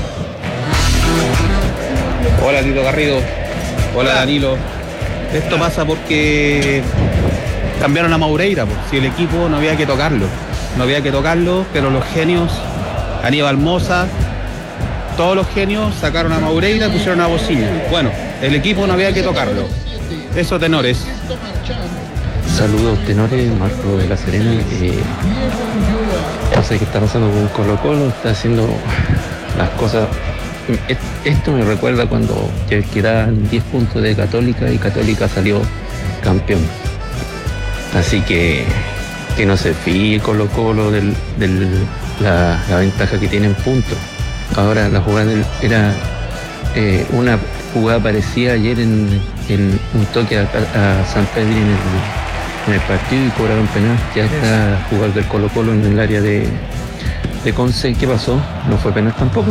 Hola Tito Garrido, hola Danilo. Esto pasa porque cambiaron a Maureira, pues. Si el equipo no había que tocarlo, no había que tocarlo, pero los genios, Aníbal Moza, todos los genios sacaron a Maureira y pusieron a Bociña. Bueno, el equipo no había que tocarlo. Eso, tenores. Saludos, tenores, Marco de La Serena. Eh, no sé qué está pasando con Colo Colo, está haciendo las cosas. Esto me recuerda cuando quedaban diez puntos de Católica y Católica salió campeón. Así que que no se fíe Colo Colo de la, la ventaja que tiene en puntos. Ahora la jugada era eh, una jugada parecida ayer en, en un toque a, a San Pedro en el, en el partido y cobraron penal. Ya está jugando del Colo Colo en el área de, de Conce. ¿Qué pasó? ¿No fue penal tampoco?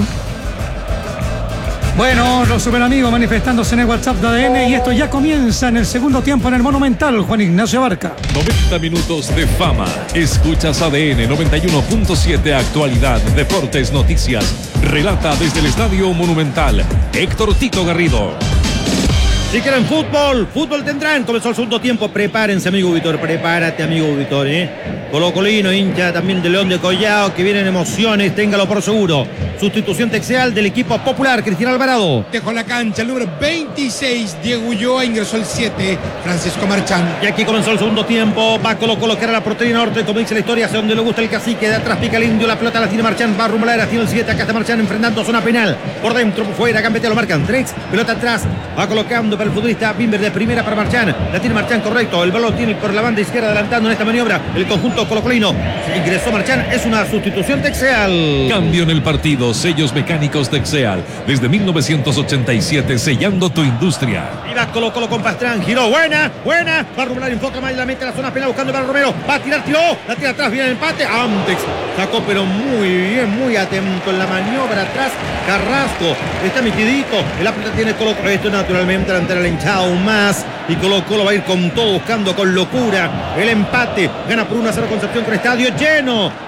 Bueno, los super amigos manifestándose en el WhatsApp de A D N y esto ya comienza en el segundo tiempo en el Monumental. Juan Ignacio Barca. noventa minutos de fama. Escuchas A D N noventa y uno punto siete, actualidad, deportes, noticias. Relata desde el Estadio Monumental Héctor Tito Garrido. Si quieren fútbol, fútbol tendrán. Comenzó el segundo tiempo. Prepárense, amigo Víctor. Prepárate, amigo Víctor, ¿eh? Colo Colino, hincha también de León de Collao, que vienen emociones, téngalo por seguro. Sustitución textual del equipo popular, Cristian Alvarado. Dejó la cancha el número veintiséis, Diego Ulloa, ingresó el siete, Francisco Marchán. Y aquí comenzó el segundo tiempo. Va Colo Colo, que era la portería norte, como dice la historia, hacia donde le gusta el cacique. De atrás pica el indio, la pelota la tiene Marchán, va rumbo a la área, tiene el siete, acá está Marchán enfrentando zona penal. Por dentro, por fuera, Gambetta lo marcan. Trex, pelota atrás, va colocando para el futbolista Bimber de primera para Marchán. La tiene Marchán, correcto. El balón tiene por la banda izquierda adelantando en esta maniobra el conjunto colocolino. Ingresó Marchán, es una sustitución textual. Cambio en el partido, sellos mecánicos Texeal. Desde mil novecientos ochenta y siete, sellando tu industria. Y va Colo Colo con Pastrán, giró, buena, buena. Va a rular, enfoca más, la mete a la zona penal buscando para Romero. Va a tirar, tiró, la tira atrás, viene el empate. Amtex sacó, pero muy bien, muy atento en la maniobra atrás. Carrasco está mitidito. El pelota tiene Colo Colo. Esto naturalmente delantera el hinchado aún más. Y Colo Colo va a ir con todo, buscando con locura el empate. Gana por uno a cero Concepción con estadio lleno.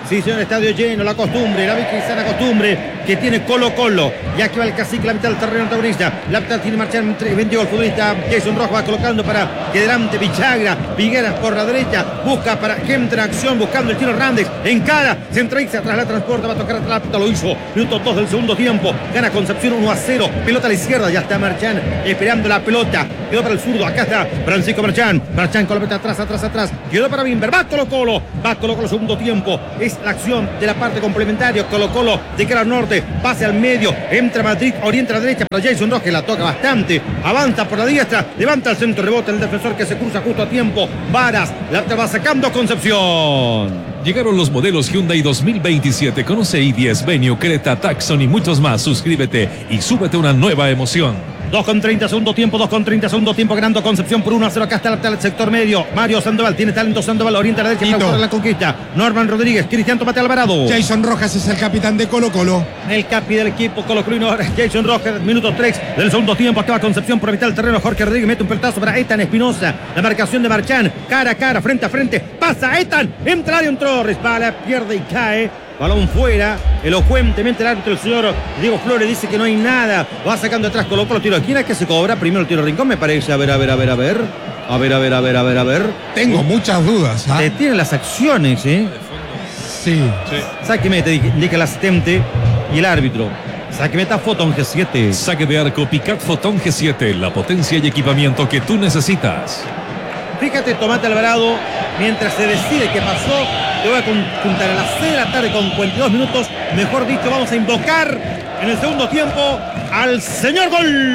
Sí, señor, estadio lleno, la costumbre, la vieja y sana costumbre que tiene Colo Colo. Y aquí va el cacique, la mitad del terreno antagonista. La mitad tiene marchar, vendió el futbolista Jason Rojas, va colocando para que delante Villagra, Vigueras por la derecha, busca para que entre en acción, buscando el tiro Hernández, encara, centraliza, atrás la transporta, va a tocar atrás la pelota, lo hizo. Minuto dos del segundo tiempo, gana Concepción uno a cero, pelota a la izquierda, ya está Marchán esperando la pelota, quedó para el zurdo, acá está Francisco Marchán, Marchán con la pelota atrás, atrás, atrás, quedó para Bimber, va Colo Colo, va Colo Colo segundo tiempo, es la acción de la parte complementaria, Colo Colo de cara al norte, pase al medio, entra Madrid, orienta a la derecha para Jason Rojas, que la toca bastante, avanza por la diestra, levanta el centro, rebota el defensor que se cruza justo a tiempo, Varas, la va sacando Concepción. Llegaron los modelos Hyundai dos mil veintisiete. Conoce i diez, Venue, Creta, Tucson y muchos más. Suscríbete y súbete una nueva emoción. dos con treinta segundo tiempo, dos con treinta segundo tiempo, ganando Concepción por uno a cero. Acá está el sector medio. Mario Sandoval, tiene talento Sandoval, orienta a la derecha para la conquista. Norman Rodríguez, Cristian Tomate Alvarado. Jason Rojas es el capitán de Colo Colo. El capi del equipo colocolino, Jason Rojas, minuto tres del segundo tiempo. Acaba Concepción por mitad del terreno. Jorge Rodríguez mete un pelotazo para Ethan Espinosa. La marcación de Marchán, cara a cara, frente a frente. Pasa Ethan, entra área, entró, resbala, pierde y cae. Balón fuera, elocuentemente el árbitro, el señor Diego Flores, dice que no hay nada. Va sacando atrás, Colo Colo, tiro de esquina, que se cobra primero el tiro de rincón, me parece. A ver, a ver, a ver, a ver. A ver, a ver, a ver, a ver, a ver. Tengo muchas dudas. ¿Ah? Detiene las acciones, ¿eh? Sí. sí. Sáqueme, te indica el asistente y el árbitro. Saque meta Fotón G siete. Saque de arco Picat Fotón G siete, la potencia y equipamiento que tú necesitas. Fíjate, Tomate Alvarado, mientras se decide qué pasó, te voy a contar a las seis de la tarde con cuarenta y dos minutos. Mejor dicho, vamos a invocar en el segundo tiempo al señor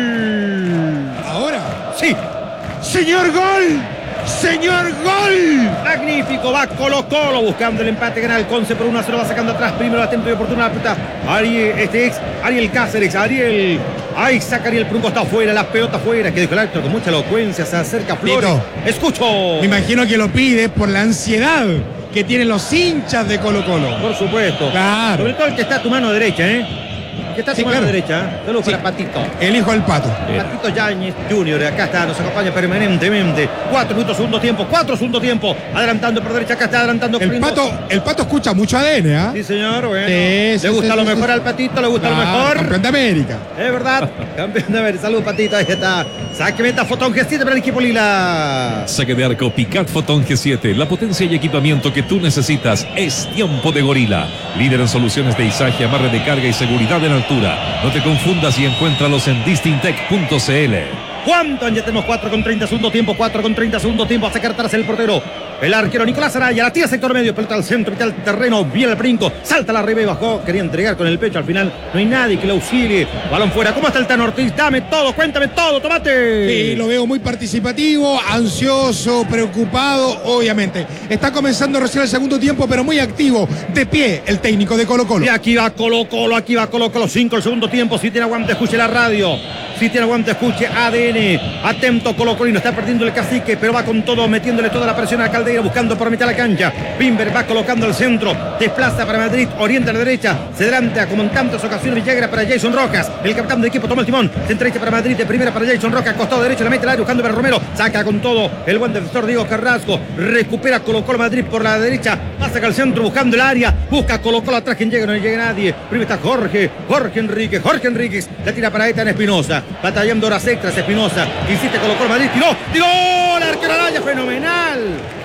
Gol. ¿Ahora? Sí. ¡Señor Gol! ¡Señor Gol! Magnífico, va Colo Colo buscando el empate, gana el Conce por uno a cero, va sacando atrás, primero atento y oportuna la pelota. Ariel, este ex, Ariel Cáceres, Ariel, ahí saca Ariel por un costado fuera, la pelota fuera, que dijo el árbitro con mucha elocuencia, se acerca Flores. Tito, escucho. Me imagino que lo pide por la ansiedad que tienen los hinchas de Colo Colo. Por supuesto. Claro. Sobre todo el que está a tu mano derecha, ¿eh? Que está a tu Sí, mano claro. derecha. Saludos Sí. para Patito. El hijo del Pato. Patito Yáñez junior, acá está, nos acompaña permanentemente. Cuatro minutos, segundo tiempo, cuatro segundo tiempo. Adelantando por derecha, acá está adelantando. El Pato, el Pato escucha mucho A D N, ¿ah? Sí, señor, bueno. Sí, sí, le gusta sí, lo sí, mejor sí. al Patito, le gusta Ah, lo mejor. Campeón de América. Es verdad, campeón de ver. Salud, Patito, ahí está. Saque meta, Fotón G siete para el equipo Lila. Saque de arco Picat Fotón G siete, la potencia y equipamiento que tú necesitas. Es tiempo de Gorila. Líder en soluciones de izaje, amarre de carga y seguridad en altura. No te confundas y encuéntralos en distintec punto c l. ¿Cuánto? Ya tenemos cuatro con treinta segundo tiempo, cuatro con treinta segundo tiempo. A sacar atrás el portero. El arquero Nicolás Araya, la tira sector medio, pelota al centro, mitad del terreno, viene el brinco, salta la arriba y bajó, quería entregar con el pecho, al final no hay nadie que lo auxilie. Balón fuera, ¿cómo está el Tan Ortiz? Dame todo, cuéntame todo, Tomate. Sí, lo veo muy participativo, ansioso, preocupado, obviamente. Está comenzando recién el segundo tiempo, pero muy activo, de pie, el técnico de Colo Colo. Y aquí va Colo Colo, aquí va Colo Colo, cinco el segundo tiempo, si tiene aguante, escuche la radio. Si tiene aguante, escuche A D N. Atento Colo Colino, está perdiendo el cacique, pero va con todo, metiéndole toda la presión a Caldeira, buscando por mitad de la cancha. Bimber va colocando el centro, desplaza para Madrid, orienta a la derecha, se adelanta como en tantas ocasiones Villagra para Jason Rojas. El capitán del equipo toma el timón, se entrega para Madrid, de primera para Jason Rojas, costado derecho, la mete al área, buscando para Romero, saca con todo el buen defensor Diego Carrasco, recupera Colo Colo Madrid por la derecha, pasa al centro, buscando el área, busca Colo Colo atrás, quien llega, no le llega nadie. Primero está Jorge, Jorge Enríquez, Jorge Enríquez, la tira para Ethan Espinosa, batallando horas extras Espinosa, insiste Colo Colo Madrid, tiró, tiró, el arquero Araya, fenomenal.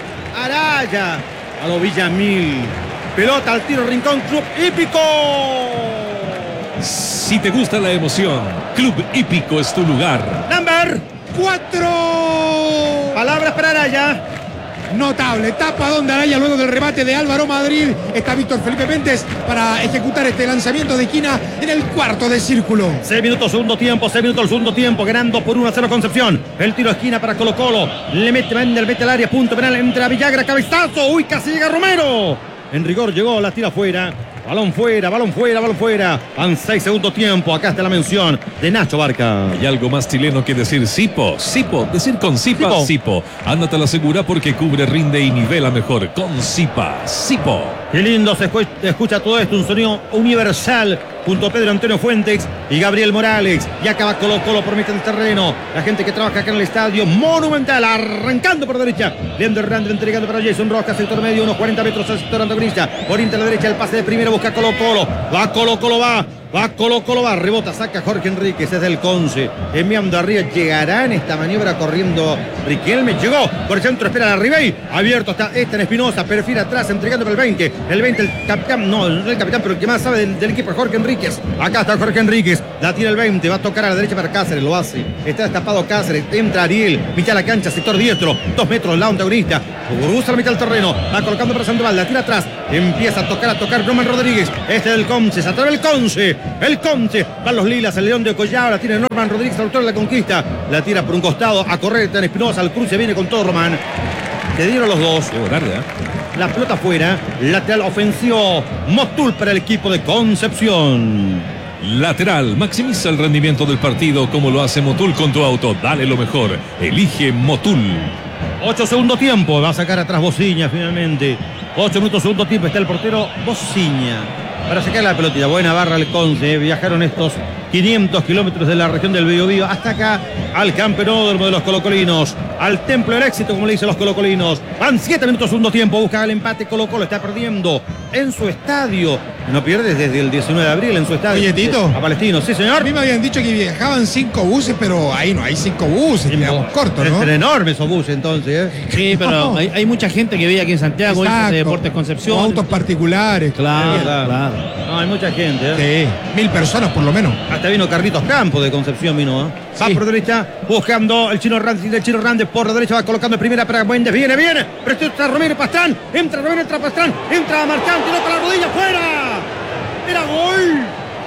Araya a lo Villamil, pelota al tiro, Rincón, Club Hípico. Si te gusta la emoción, Club Hípico es tu lugar. Number cuatro. Palabras para Araya. Notable, tapa donde Araya luego del remate de Álvaro Madrid. Está Víctor Felipe Méndez para ejecutar este lanzamiento de esquina en el cuarto de círculo. Seis minutos segundo tiempo, seis minutos segundo tiempo, ganando por uno a cero Concepción. El tiro de esquina para Colo Colo. Le mete, le mete al área, punto penal, entra Villagra, cabezazo. Uy, casi llega Romero. En rigor llegó, la tira fuera. Balón fuera, balón fuera, balón fuera. Van seis segundos tiempo. Acá está la mención de Nacho Barca. Hay algo más chileno que decir Sipo. Sipo, decir con Sipa, Sipo. Sipo. Ándate a la segura porque cubre, rinde y nivela mejor con Sipa. Sipo. Qué lindo se escu- escucha todo esto, un sonido universal junto a Pedro Antonio Fuentes y Gabriel Morales. Y acaba Colo Colo por mitad del terreno. La gente que trabaja acá en el estadio Monumental, arrancando por derecha. Leandro Hernández entregando para Jason Rojas, sector medio, unos cuarenta metros al sector antagonista. Orienta a la derecha, el pase de primero, busca Colo Colo. Va Colo Colo, va. Va Colo Colo, va, rebota, saca Jorge Enríquez, es del Conce, enviando arriba, llegará en esta maniobra corriendo Riquelme, llegó, por el centro espera la Ribey, abierto está Ethan Espinosa, perfil atrás, entregando para el veinte, el veinte el capitán, no, no el capitán, pero el que más sabe del, del equipo es Jorge Enríquez, acá está Jorge Enríquez, la tira el veinte, va a tocar a la derecha para Cáceres, lo hace, está destapado Cáceres, entra Ariel, mitad de la cancha, sector diestro, dos metros, la antagonista, cruza la mitad del terreno, va colocando para Sandoval, la tira atrás, empieza a tocar, a tocar Roman Rodríguez, este del Conce, se atreve el Conce, el Conce, van los Lilas, el León de Collao, la tira Norman Rodríguez, autor de la conquista, la tira por un costado, a correr Tan Espinosa, al cruce viene con todo Román, te dieron los dos, la pelota afuera, lateral ofensivo, Motul para el equipo de Concepción. Lateral, maximiza el rendimiento del partido como lo hace Motul con tu auto, dale lo mejor, elige Motul. Ocho segundo tiempo, va a sacar atrás Bociña finalmente, ocho minutos segundo tiempo, está el portero Bociña para sacar la pelotita. Buena barra el Conce, eh. Viajaron estos quinientos kilómetros de la región del Biobío hasta acá al campeódromo de los colocolinos, al templo del éxito, como le dicen los colocolinos. Van siete minutos segundo tiempo, busca el empate Colo Colo, está perdiendo en su estadio, no pierde desde el diecinueve de abril en su estadio. Oye, Tito, a Palestino, sí señor. A mí me habían dicho que viajaban cinco buses, pero ahí no hay cinco buses, quedamos cortos, ¿no? Es enorme esos buses entonces, ¿eh? Sí, pero hay, hay mucha gente que vive aquí en Santiago, Exacto. de Deportes Concepción. O autos particulares. Claro, Claro. claro. No, hay mucha gente, ¿eh? Sí, mil personas por lo menos. Hasta vino Carlitos Campos de Concepción, vino, ¿eh? Va por derecha, buscando el Chino Hernández, el Chino Hernández por la derecha, va colocando en primera para Méndez, viene, viene, pero esto está Romero Pastrán, entra Romero, entra Pastrán, entra Marchán, tiró para la rodilla, fuera, era gol,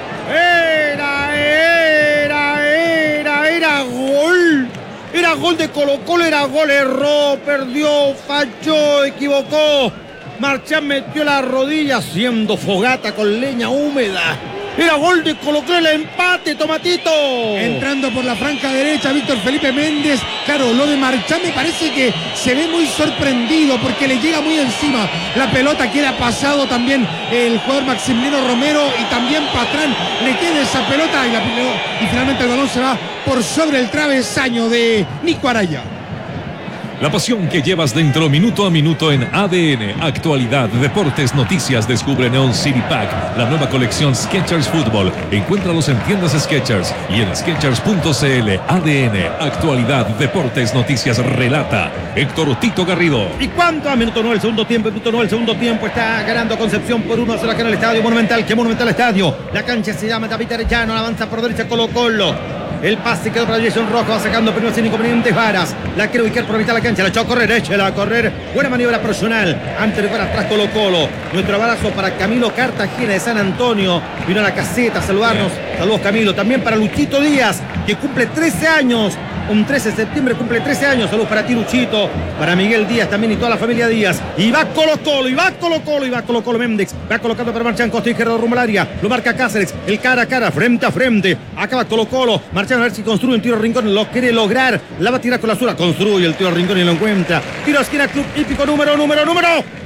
era, era, era, era gol, era gol de Colo Colo, era gol, erró, perdió, falló, equivocó, Marchán metió la rodilla haciendo fogata con leña húmeda. Era gol de Colo Colo, el empate, Tomatito. Entrando por la franja derecha, Víctor Felipe Méndez. Claro, lo de Marchán me parece que se ve muy sorprendido porque le llega muy encima. La pelota queda pasado también el jugador Maximiliano Romero y también Pastrán. Le queda esa pelota y, la, y finalmente el balón se va por sobre el travesaño de Nico Araya. La pasión que llevas dentro minuto a minuto en A D N, actualidad, deportes, noticias. Descubre Neon City Pack, la nueva colección Skechers Fútbol. Encuéntralos en tiendas Skechers y en skechers punto c l. A D N, actualidad, deportes, noticias, relata Héctor Tito Garrido. ¿Y cuánto? A minuto nueve el segundo tiempo, minuto nueve el segundo tiempo. Está ganando Concepción por uno a cero acá en el estadio Monumental. ¿Qué Monumental estadio? La cancha se llama David Arellano, avanza por derecha Colo Colo. El pase quedó para Jason Rojas, va sacando primero sin inconvenientes varas. La quiere ubicar por la mitad de la cancha, la echó a correr, échela a correr. Buena maniobra personal, antes de para atrás Colo Colo. Nuestro abrazo para Camilo Cartagena de San Antonio. Vino a la caseta a saludarnos. Saludos Camilo. También para Luchito Díaz, que cumple trece años. Un trece de septiembre cumple trece años. Saludos para ti, Luchito. Para Miguel Díaz también y toda la familia Díaz. Y va Colo Colo, y va Colo Colo, y va Colo Colo Méndez. Va colocando para Marchán, costa izquierda rumbo al área. Lo marca Cáceres. El cara a cara, frente a frente. Acaba Colo Colo. Marchán a ver si construye un tiro rincón. Lo quiere lograr. La va a tirar con la zurda. Construye el tiro rincón y lo encuentra. Tiro a esquina, Club Hípico número, número, número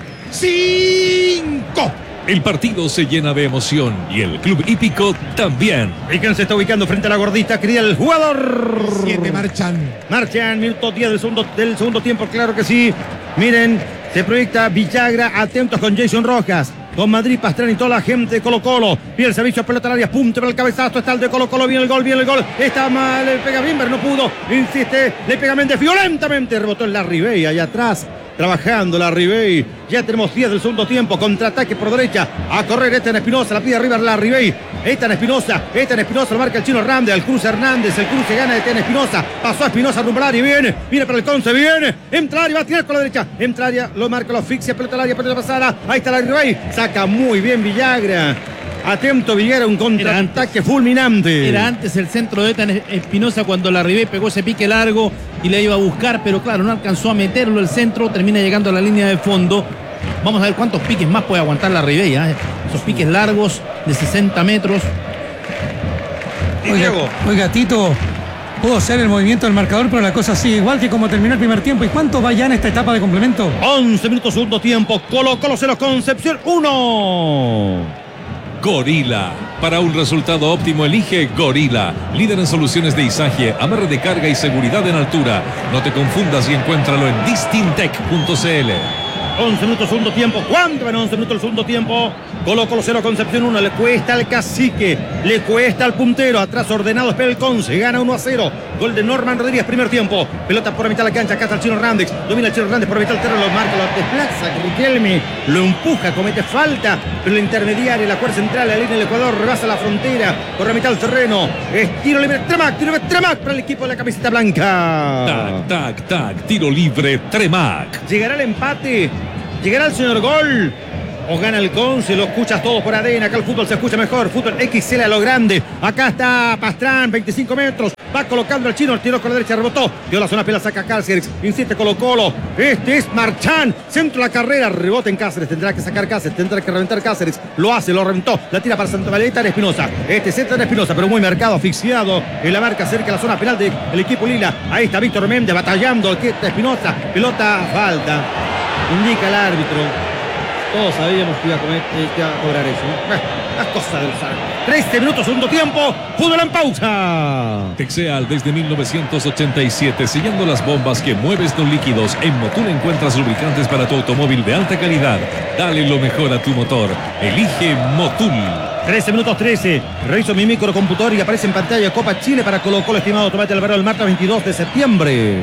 cinco. El partido se llena de emoción y el Club Hípico también. Riquelme se está ubicando frente a la gordita. Quería el jugador. Siete Marchán. Marchán, minuto diez del segundo, del segundo tiempo, claro que sí. Miren, se proyecta Villagra, atentos con Jason Rojas. Con Madrid, Pastrán y toda la gente de Colo Colo. Viene el servicio a pelota al área, punto para el cabezazo. Está el de Colo Colo, viene el gol, viene el gol. Está mal, le pega Bimber, no pudo. Insiste, le pega Méndez violentamente. Rebotó en la Ribey, allá atrás. Trabajando la Ribey. Ya tenemos diez del segundo tiempo. Contraataque por derecha. A correr Ethan Espinosa. La pide arriba la Ribey. Ethan Espinosa. Ethan Espinosa lo marca el Chino Hernández. El cruce Hernández. El cruce gana de Ethan Espinosa. Pasó a Espinosa rumbo al área. Viene. Viene para el Conce. Viene. Entra al área. Va a tirar con la derecha. Entra al área. Lo marca. Lo asfixia. Pelota al área. Pelota pasada. Ahí está la Ribey. Saca muy bien Villagra. Atento Villagra. Un contraataque fulminante. Era antes el centro de Ethan Espinosa cuando la Ribey pegó ese pique largo y le iba a buscar, pero claro, no alcanzó a meterlo el centro, termina llegando a la línea de fondo. Vamos a ver cuántos piques más puede aguantar la Ribey, ¿eh? Esos piques largos de sesenta metros. Oiga, oiga, Tito, Pudo ser el movimiento del marcador, pero la cosa sigue igual que como terminó el primer tiempo. ¿Y cuánto va ya en esta etapa de complemento? once minutos, segundo tiempo. Colo Colo cero, Concepción uno. Gorila. Para un resultado óptimo elige Gorila. Líder en soluciones de izaje, amarre de carga y seguridad en altura. No te confundas y encuéntralo en distintec punto c l. once minutos, segundo tiempo. ¿Cuánto en once minutos el segundo tiempo? Colo Colo cero, Concepción uno. Le cuesta al cacique, le cuesta al puntero. Atrás ordenado, espera el Conce. Gana uno a cero. Gol de Norman Rodríguez, primer tiempo. Pelota por la mitad de la cancha. Acá está el Chino Hernández. Domina el Chino Hernández por la mitad del terreno. Lo marca, lo desplaza. Riquelme lo empuja, comete falta. Pero la intermediaria, la cuarta central, la línea del Ecuador, rebasa la frontera. Por la mitad del terreno. Es tiro libre. Tremac, tiro libre. Tremac para el equipo de la camiseta blanca. Tac, tac, tac. Tiro libre. Tremac. Llegará el empate. Llegará el señor gol. O gana el Conce, lo escuchas todos por A D N. Acá el fútbol se escucha mejor. Fútbol X L a lo grande. Acá está Pastrán, veinticinco metros. Va colocando al chino, el tiro con la derecha, rebotó. Dio la zona, pela, saca Cáceres. Insiste Colo Colo. Este es Marchán. Centro de la carrera. Rebote en Cáceres. Tendrá que sacar Cáceres. Tendrá que reventar Cáceres. Lo hace, lo reventó. La tira para Santa Valeta de Espinosa. Este centro de Espinosa, pero muy marcado, asfixiado. En la marca cerca de la zona penal del equipo Lila. Ahí está Víctor Méndez batallando. Aquí está Espinosa. Pelota, falta. Indica el árbitro. Todos sabíamos que iba a, comer, eh, que iba a cobrar eso, ¿no? Bueno, las cosas del árbitro. trece minutos, segundo tiempo. Fútbol en pausa. Texeal desde mil novecientos ochenta y siete, sellando las bombas que mueves con líquidos. En Motul encuentras lubricantes para tu automóvil de alta calidad. Dale lo mejor a tu motor. Elige Motul. trece minutos trece. Reviso mi microcomputador y aparece en pantalla Copa Chile para Colo Colo, estimado Tomate Alvarado, el martes veintidós de septiembre.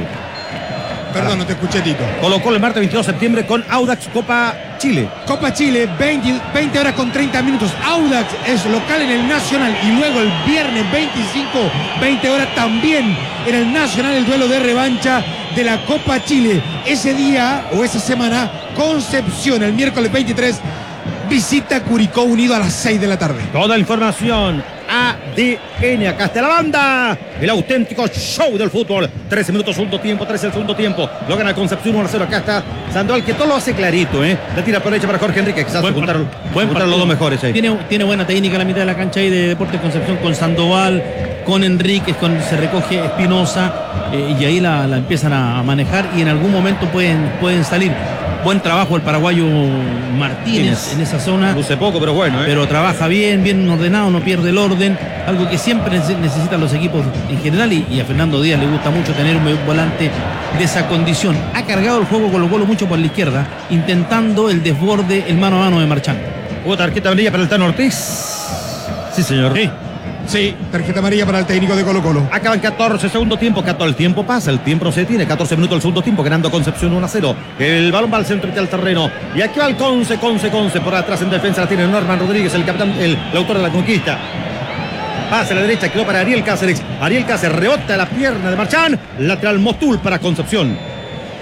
Perdón, no te escuché, Tito. Colo Colo el martes veintidós de septiembre con Audax Copa Chile. Copa Chile, veinte, veinte horas con treinta minutos. Audax es local en el Nacional. Y luego el viernes veinticinco, veinte horas también en el Nacional, el duelo de revancha de la Copa Chile. Ese día o esa semana, Concepción, el miércoles veintitrés, visita Curicó Unido a las seis de la tarde. Toda la información. A D N, acá está la banda. El auténtico show del fútbol. trece minutos, segundo tiempo, trece el segundo tiempo. Lo gana Concepción uno a cero. Acá está Sandoval, que todo lo hace clarito, ¿eh? La tira por derecha para Jorge Enrique, quizás buen, juntar, buen juntar los dos mejores ahí. Tiene, tiene buena técnica la mitad de la cancha ahí de Deportes Concepción con Sandoval, con Enríquez, con se recoge Espinosa, eh, y ahí la, la empiezan a manejar y en algún momento pueden, pueden salir. Buen trabajo el paraguayo Martínez en esa zona. Luce poco, pero bueno, ¿eh? Pero trabaja bien, bien ordenado, no pierde el orden. Algo que siempre necesitan los equipos en general. Y, y a Fernando Díaz le gusta mucho tener un volante de esa condición. Ha cargado el juego Colo Colo mucho por la izquierda, intentando el desborde, el mano a mano de Marchán. ¿Hubo tarjeta amarilla para el Tano Ortiz? Sí, señor. Sí. Sí, tarjeta amarilla para el técnico de Colo Colo. Acaban catorce, segundo tiempo, catorce, el tiempo pasa, el tiempo no se detiene, catorce minutos el segundo tiempo, ganando Concepción uno a cero. El balón va al centro del terreno. Y aquí va el Conce, Conce, Conce, por atrás en defensa la tiene Norman Rodríguez, el capitán, el, el autor de la conquista. Pasa a la derecha, quedó para Ariel Cáceres. Ariel Cáceres rebota la pierna de Marchán. Lateral Motul para Concepción.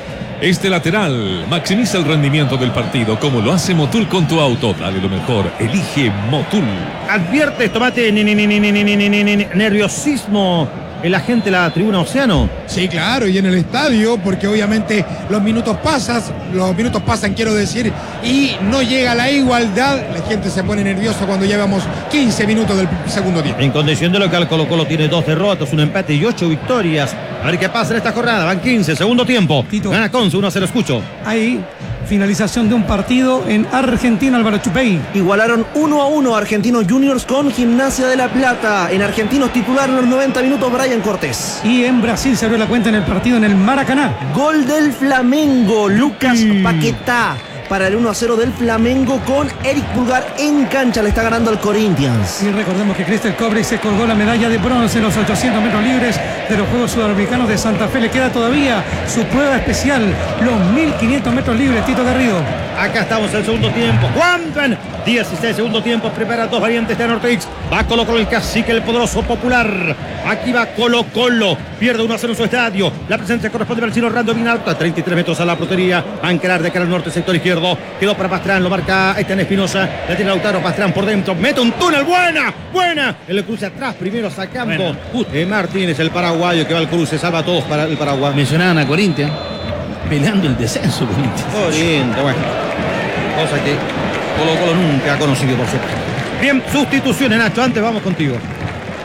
Este lateral maximiza el rendimiento del partido, como lo hace Motul con tu auto. Dale lo mejor, elige Motul. Advierte, tomate, ni, ni, ni, ni, ni, ni, ni, ni, ni, nerviosismo el agente de la tribuna Océano. Sí, claro, y en el estadio, porque obviamente los minutos pasan, los minutos pasan, quiero decir, y no llega la igualdad. La gente se pone nerviosa cuando llevamos quince minutos del segundo tiempo. En condición de local, Colo Colo tiene dos derrotas, un empate y ocho victorias. A ver qué pasa en esta jornada. Van quince, segundo tiempo. Tito. Gana Conce, uno a cero, escucho. Ahí, finalización de un partido en Argentina, Álvaro Chupey. Igualaron uno a uno Argentinos Juniors con Gimnasia de la Plata. En Argentinos titularon los noventa minutos Brian Cortés. Y en Brasil se abrió la cuenta en el partido en el Maracaná. Gol del Flamengo, Lucas Paquetá. Para el uno a cero del Flamengo con Eric Pulgar en cancha. Le está ganando al Corinthians. Y recordemos que Cristel Cobre se colgó la medalla de bronce en los ochocientos metros libres de los Juegos Sudamericanos de Santa Fe. Le queda todavía su prueba especial, los mil quinientos metros libres, Tito Garrido. Acá estamos en el segundo tiempo. ¿Cuánto? dieciséis segundo tiempo. Prepara dos variantes de Ortiz. Va Colo Colo, el cacique, el poderoso popular. Aquí va Colo Colo. Pierde uno a cero en su estadio. La presencia corresponde para el chino Orlando bien alto. A treinta y tres metros a la portería. A encarar de cara al norte, sector izquierdo. Quedó para Pastrán. Lo marca Etienne Espinosa. La tiene Lautaro Pastrán por dentro. Mete un túnel. Buena. Buena. El cruce atrás. Primero sacando. Bueno. Eh, Martínez, el paraguayo que va al cruce. Salva a todos para el Paraguay. Mencionaban a Corinthians. Peleando el descenso, Corinthians. Corinthians, bueno. Cosa que Colo Colo nunca ha conocido, por cierto. Bien, sustituciones, Nacho. Antes vamos contigo.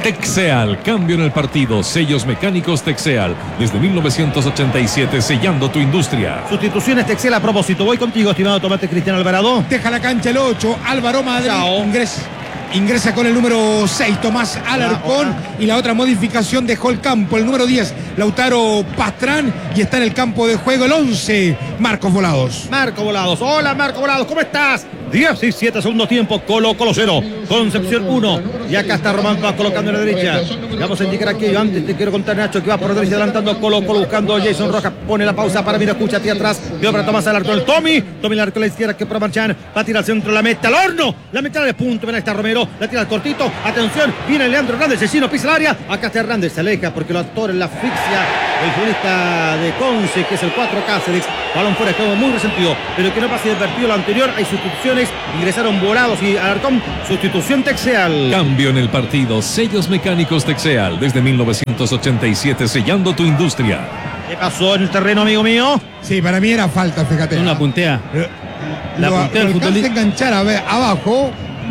Texeal, cambio en el partido. Sellos mecánicos Texeal. Desde mil novecientos ochenta y siete, sellando tu industria. Sustituciones Texeal a propósito. Voy contigo, estimado tomate Cristiano Alvarado. Deja la cancha el ocho, Álvaro Madrid. Ingresa, ingresa con el número seis, Tomás Alarcón. Hola. Y la otra modificación dejó el campo, el número diez, Lautaro Pastrán. Y está en el campo de juego el once, Marcos Volados. Marco Volados. Hola, Marco Volados, ¿cómo estás? diecisiete segundo tiempo, Colo Colo cero, Concepción uno. Y acá está Román Paz colocando en la derecha. Vamos a indicar aquello. Antes te quiero contar, Nacho, que va por la derecha adelantando Colo Colo buscando a Jason Rojas. Pone la pausa para mira, escucha aquí atrás. Quedó para Tomás Alarcón. El Tommy. Tommy Alarcón a la izquierda que para Marchán. Va a tirar al centro, la meta al horno. La meta de punto. Ven, ahí está Romero. La tira al cortito. Atención. Viene Leandro Hernández. Chino pisa el área. Acá está Hernández. Se aleja porque lo actor en la asfixia. El futbolista de Conce, que es el cuatro Cáceres. Balón fuera, quedó muy resentido. Pero que no pase advertido lo anterior. Hay sustituciones. Ingresaron Volados y Alarcón. Sustitución Texeal. Cambio en el partido. Sellos mecánicos Texeal. Desde mil novecientos ochenta y siete, sellando tu industria. ¿Qué pasó en el terreno, amigo mío? Sí, para mí era falta, fíjate. Una puntea. La lo, puntea lo al futbolista. enganchar a ver, abajo.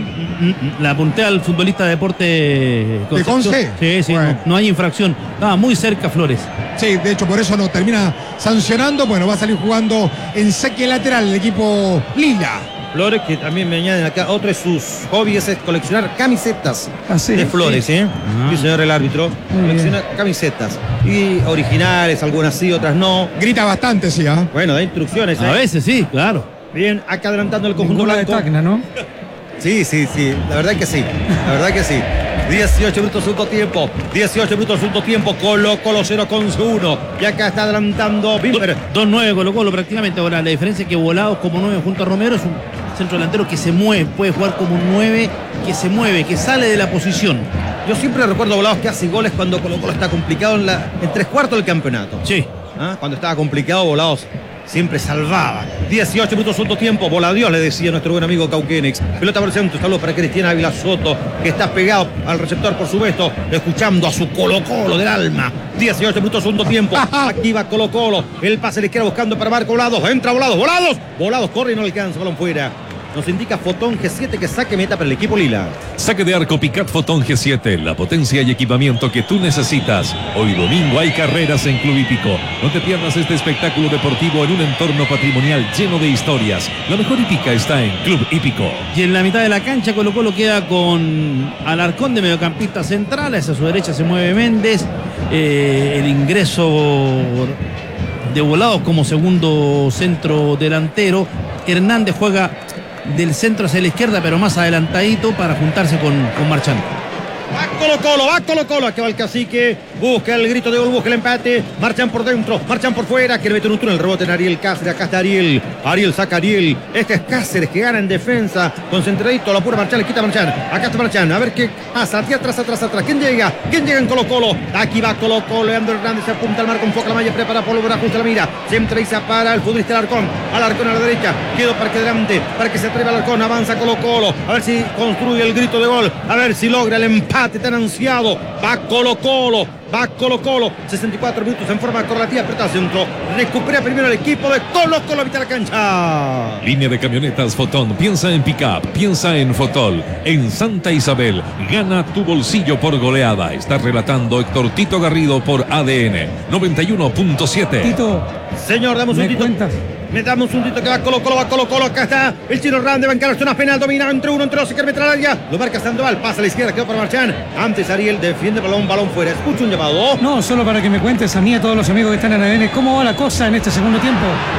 La puntea al futbolista de Deporte ¿De Conce? Sí, sí, Bueno. no, no hay infracción. Estaba muy cerca Flores. Sí, de hecho por eso no termina sancionando. Bueno, va a salir jugando en saque lateral el equipo Lila. Flores, que también me añaden acá, otro de sus hobbies es coleccionar camisetas Ah, sí, de Flores, sí. ¿eh? Ah. Sí, señor el árbitro. Muy Colecciona camisetas. Y originales, algunas sí, otras no. Grita bastante, sí, ¿ah? Bueno, da instrucciones. ¿eh? A veces sí, claro. Bien, acá adelantando el conjunto Ninguna de blanco. Tacna, ¿no? Sí, sí, sí. La verdad que sí. La verdad que sí. dieciocho minutos segundo tiempo. dieciocho minutos segundo tiempo. Colo Colo cero con su uno. Y acá está adelantando Bimber. dos nueve Colo Colo prácticamente. Ahora la diferencia es que Volados como nueve junto a Romero es un centro delantero que se mueve, puede jugar como un nueve que se mueve, que sale de la posición. Yo siempre recuerdo a Volados que hace goles cuando Colo Colo está complicado en, la, en tres cuartos del campeonato. Sí. ¿Ah? Cuando estaba complicado, Volados siempre salvaba. dieciocho minutos segundo tiempo. Bola Dios, le decía nuestro buen amigo Cauquenex. Pelota por el centro. Saludos para Cristiana Ávila Soto, que está pegado al receptor, por supuesto, escuchando a su Colo Colo del alma. dieciocho minutos segundo tiempo. Aquí va Colo Colo. El pase le queda buscando para Marco Volados. Entra Volados. Volados. Volados corre y no alcanza. Balón fuera. Nos indica Fotón G siete que saque meta para el equipo Lila. Saque de arco Picat Fotón G siete, la potencia y equipamiento que tú necesitas. Hoy domingo hay carreras en Club Hípico. No te pierdas este espectáculo deportivo en un entorno patrimonial lleno de historias. La mejor hípica está en Club Hípico. Y en la mitad de la cancha Colo Colo queda con Alarcón de mediocampista central. Hacia su derecha se mueve Méndez. Eh, el ingreso de Volados como segundo centro delantero. Hernández juega del centro hacia la izquierda, pero más adelantadito para juntarse con, con Marchán. Va Colo Colo, va Colo Colo. Aquí va el cacique. Busca el grito de gol, busca el empate. Marchan por dentro, marchan por fuera. Quiere meter un túnel, rebote en Ariel Cáceres. Acá está Ariel. Ariel saca a Ariel. Este es Cáceres que gana en defensa. Concentradito, lo apura Marchán, le quita Marchán. Acá está Marchán. A ver qué pasa. Aquí atrás, atrás, atrás. ¿Quién llega? ¿Quién llega en Colo Colo? Aquí va Colo Colo. Leandro Hernández se apunta al marco, enfoca la malla, prepara por lograr ajusta la mira. Centraliza para el futbolista Alarcón. Alarcón a la derecha. Quedó para que adelante, para que se atreva Alarcón. Avanza Colo Colo. A ver si construye el grito de gol. A ver si logra el empate tan ansiado. Va Colo Colo, va Colo Colo. sesenta y cuatro minutos en forma correlativa, apretado al centro. Recupera primero el equipo de Colo Colo a mitad de la cancha. Línea de camionetas Fotón. Piensa en pick-up, piensa en Fotol. En Santa Isabel, gana tu bolsillo por goleada. Está relatando Héctor Tito Garrido por A D N noventa y uno punto siete. Tito, Señor, damos un ¿me tito. cuentas? Me damos un tito que va Colo Colo, va Colo Colo. Acá está el Chino Hernández, va a encarar zona penal, domina entre uno, entre dos, se quiere meter al área. Lo marca Sandoval, pasa a la izquierda, quedó para Marchán. Antes Ariel defiende balón, balón fuera. Escucha un llamado. No, solo para que me cuentes a mí y a todos los amigos que están en A D N, ¿cómo va la cosa en este segundo tiempo?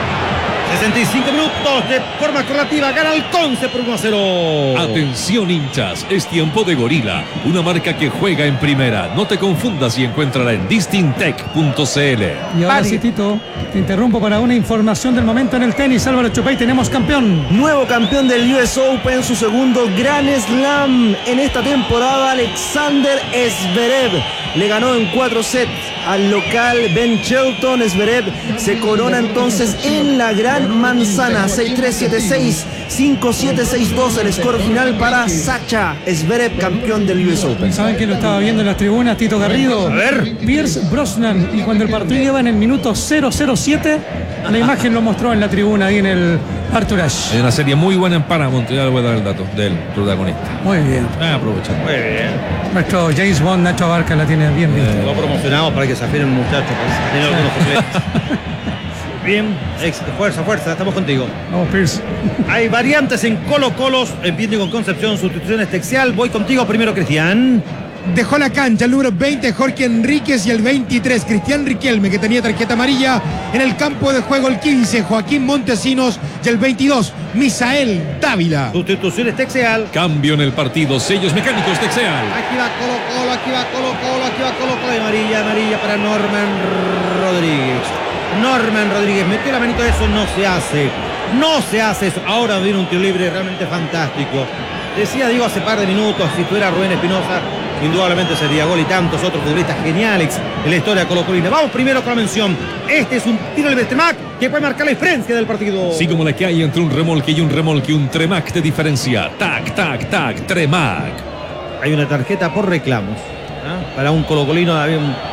sesenta y cinco minutos de forma correlativa, gana el Conce por uno a cero. Atención hinchas, es tiempo de Gorila, una marca que juega en primera. No te confundas y encuéntrala en distintec punto c l. Y ahora sí, Tito, te interrumpo para una información del momento en el tenis. Álvaro Chupay, tenemos campeón. Nuevo campeón del U S Open, su segundo Grand Slam en esta temporada, Alexander Zverev. Le ganó en cuatro sets al local Ben Shelton. Zverev se corona entonces en la gran manzana. seis tres, siete seis, cinco siete, seis dos el score final para Sacha Zverev, campeón del U S Open. ¿Saben quién lo estaba viendo en las tribunas? Tito Garrido. A ver. Pierce Brosnan. Y cuando el partido iba en el minuto cero cero siete, la imagen lo mostró en la tribuna ahí en el Arthur Ashe. Hay una serie muy buena en Paramount, ya le voy a dar el dato del protagonista. Muy bien. Ah, aprovecha. Muy bien. Nuestro James Bond, Nacho Abarca, la tiene bien vista. Lo promocionamos para que se afieren muchachos. Para tener algunos completos. Bien, éxito, fuerza, fuerza, estamos contigo. Vamos, Pierce. Hay variantes en Colo Colos, empiezan con Concepción, sustituciones Texial. Voy contigo primero, Cristian. Dejó la cancha el número veinte, Jorge Enríquez, y el veintitrés, Cristian Riquelme, que tenía tarjeta amarilla. En el campo de juego el quince, Joaquín Montesinos, y el veintidós, Misael Dávila. Sustituciones Texial. Cambio en el partido, sellos mecánicos Texeal. Aquí va Colo Colo, aquí va Colo Colo, aquí va Colo Colo. Y amarilla, amarilla para Norman Rodríguez. Norman Rodríguez metió la manito, eso no se hace. No se hace eso. Ahora viene un tiro libre realmente fantástico. Decía Diego hace par de minutos, si tuviera Rubén Espinosa, indudablemente sería gol y tantos otros futbolistas geniales en la historia colocolina. Vamos primero con la mención. Este es un tiro libre de Tremac que puede marcar la diferencia del partido. Sí, como la que hay entre un remolque y un remolque, un Tremac de diferencia. Tac, tac, tac, Tremac. Hay una tarjeta por reclamos. ¿Ah? Para un colocolino había un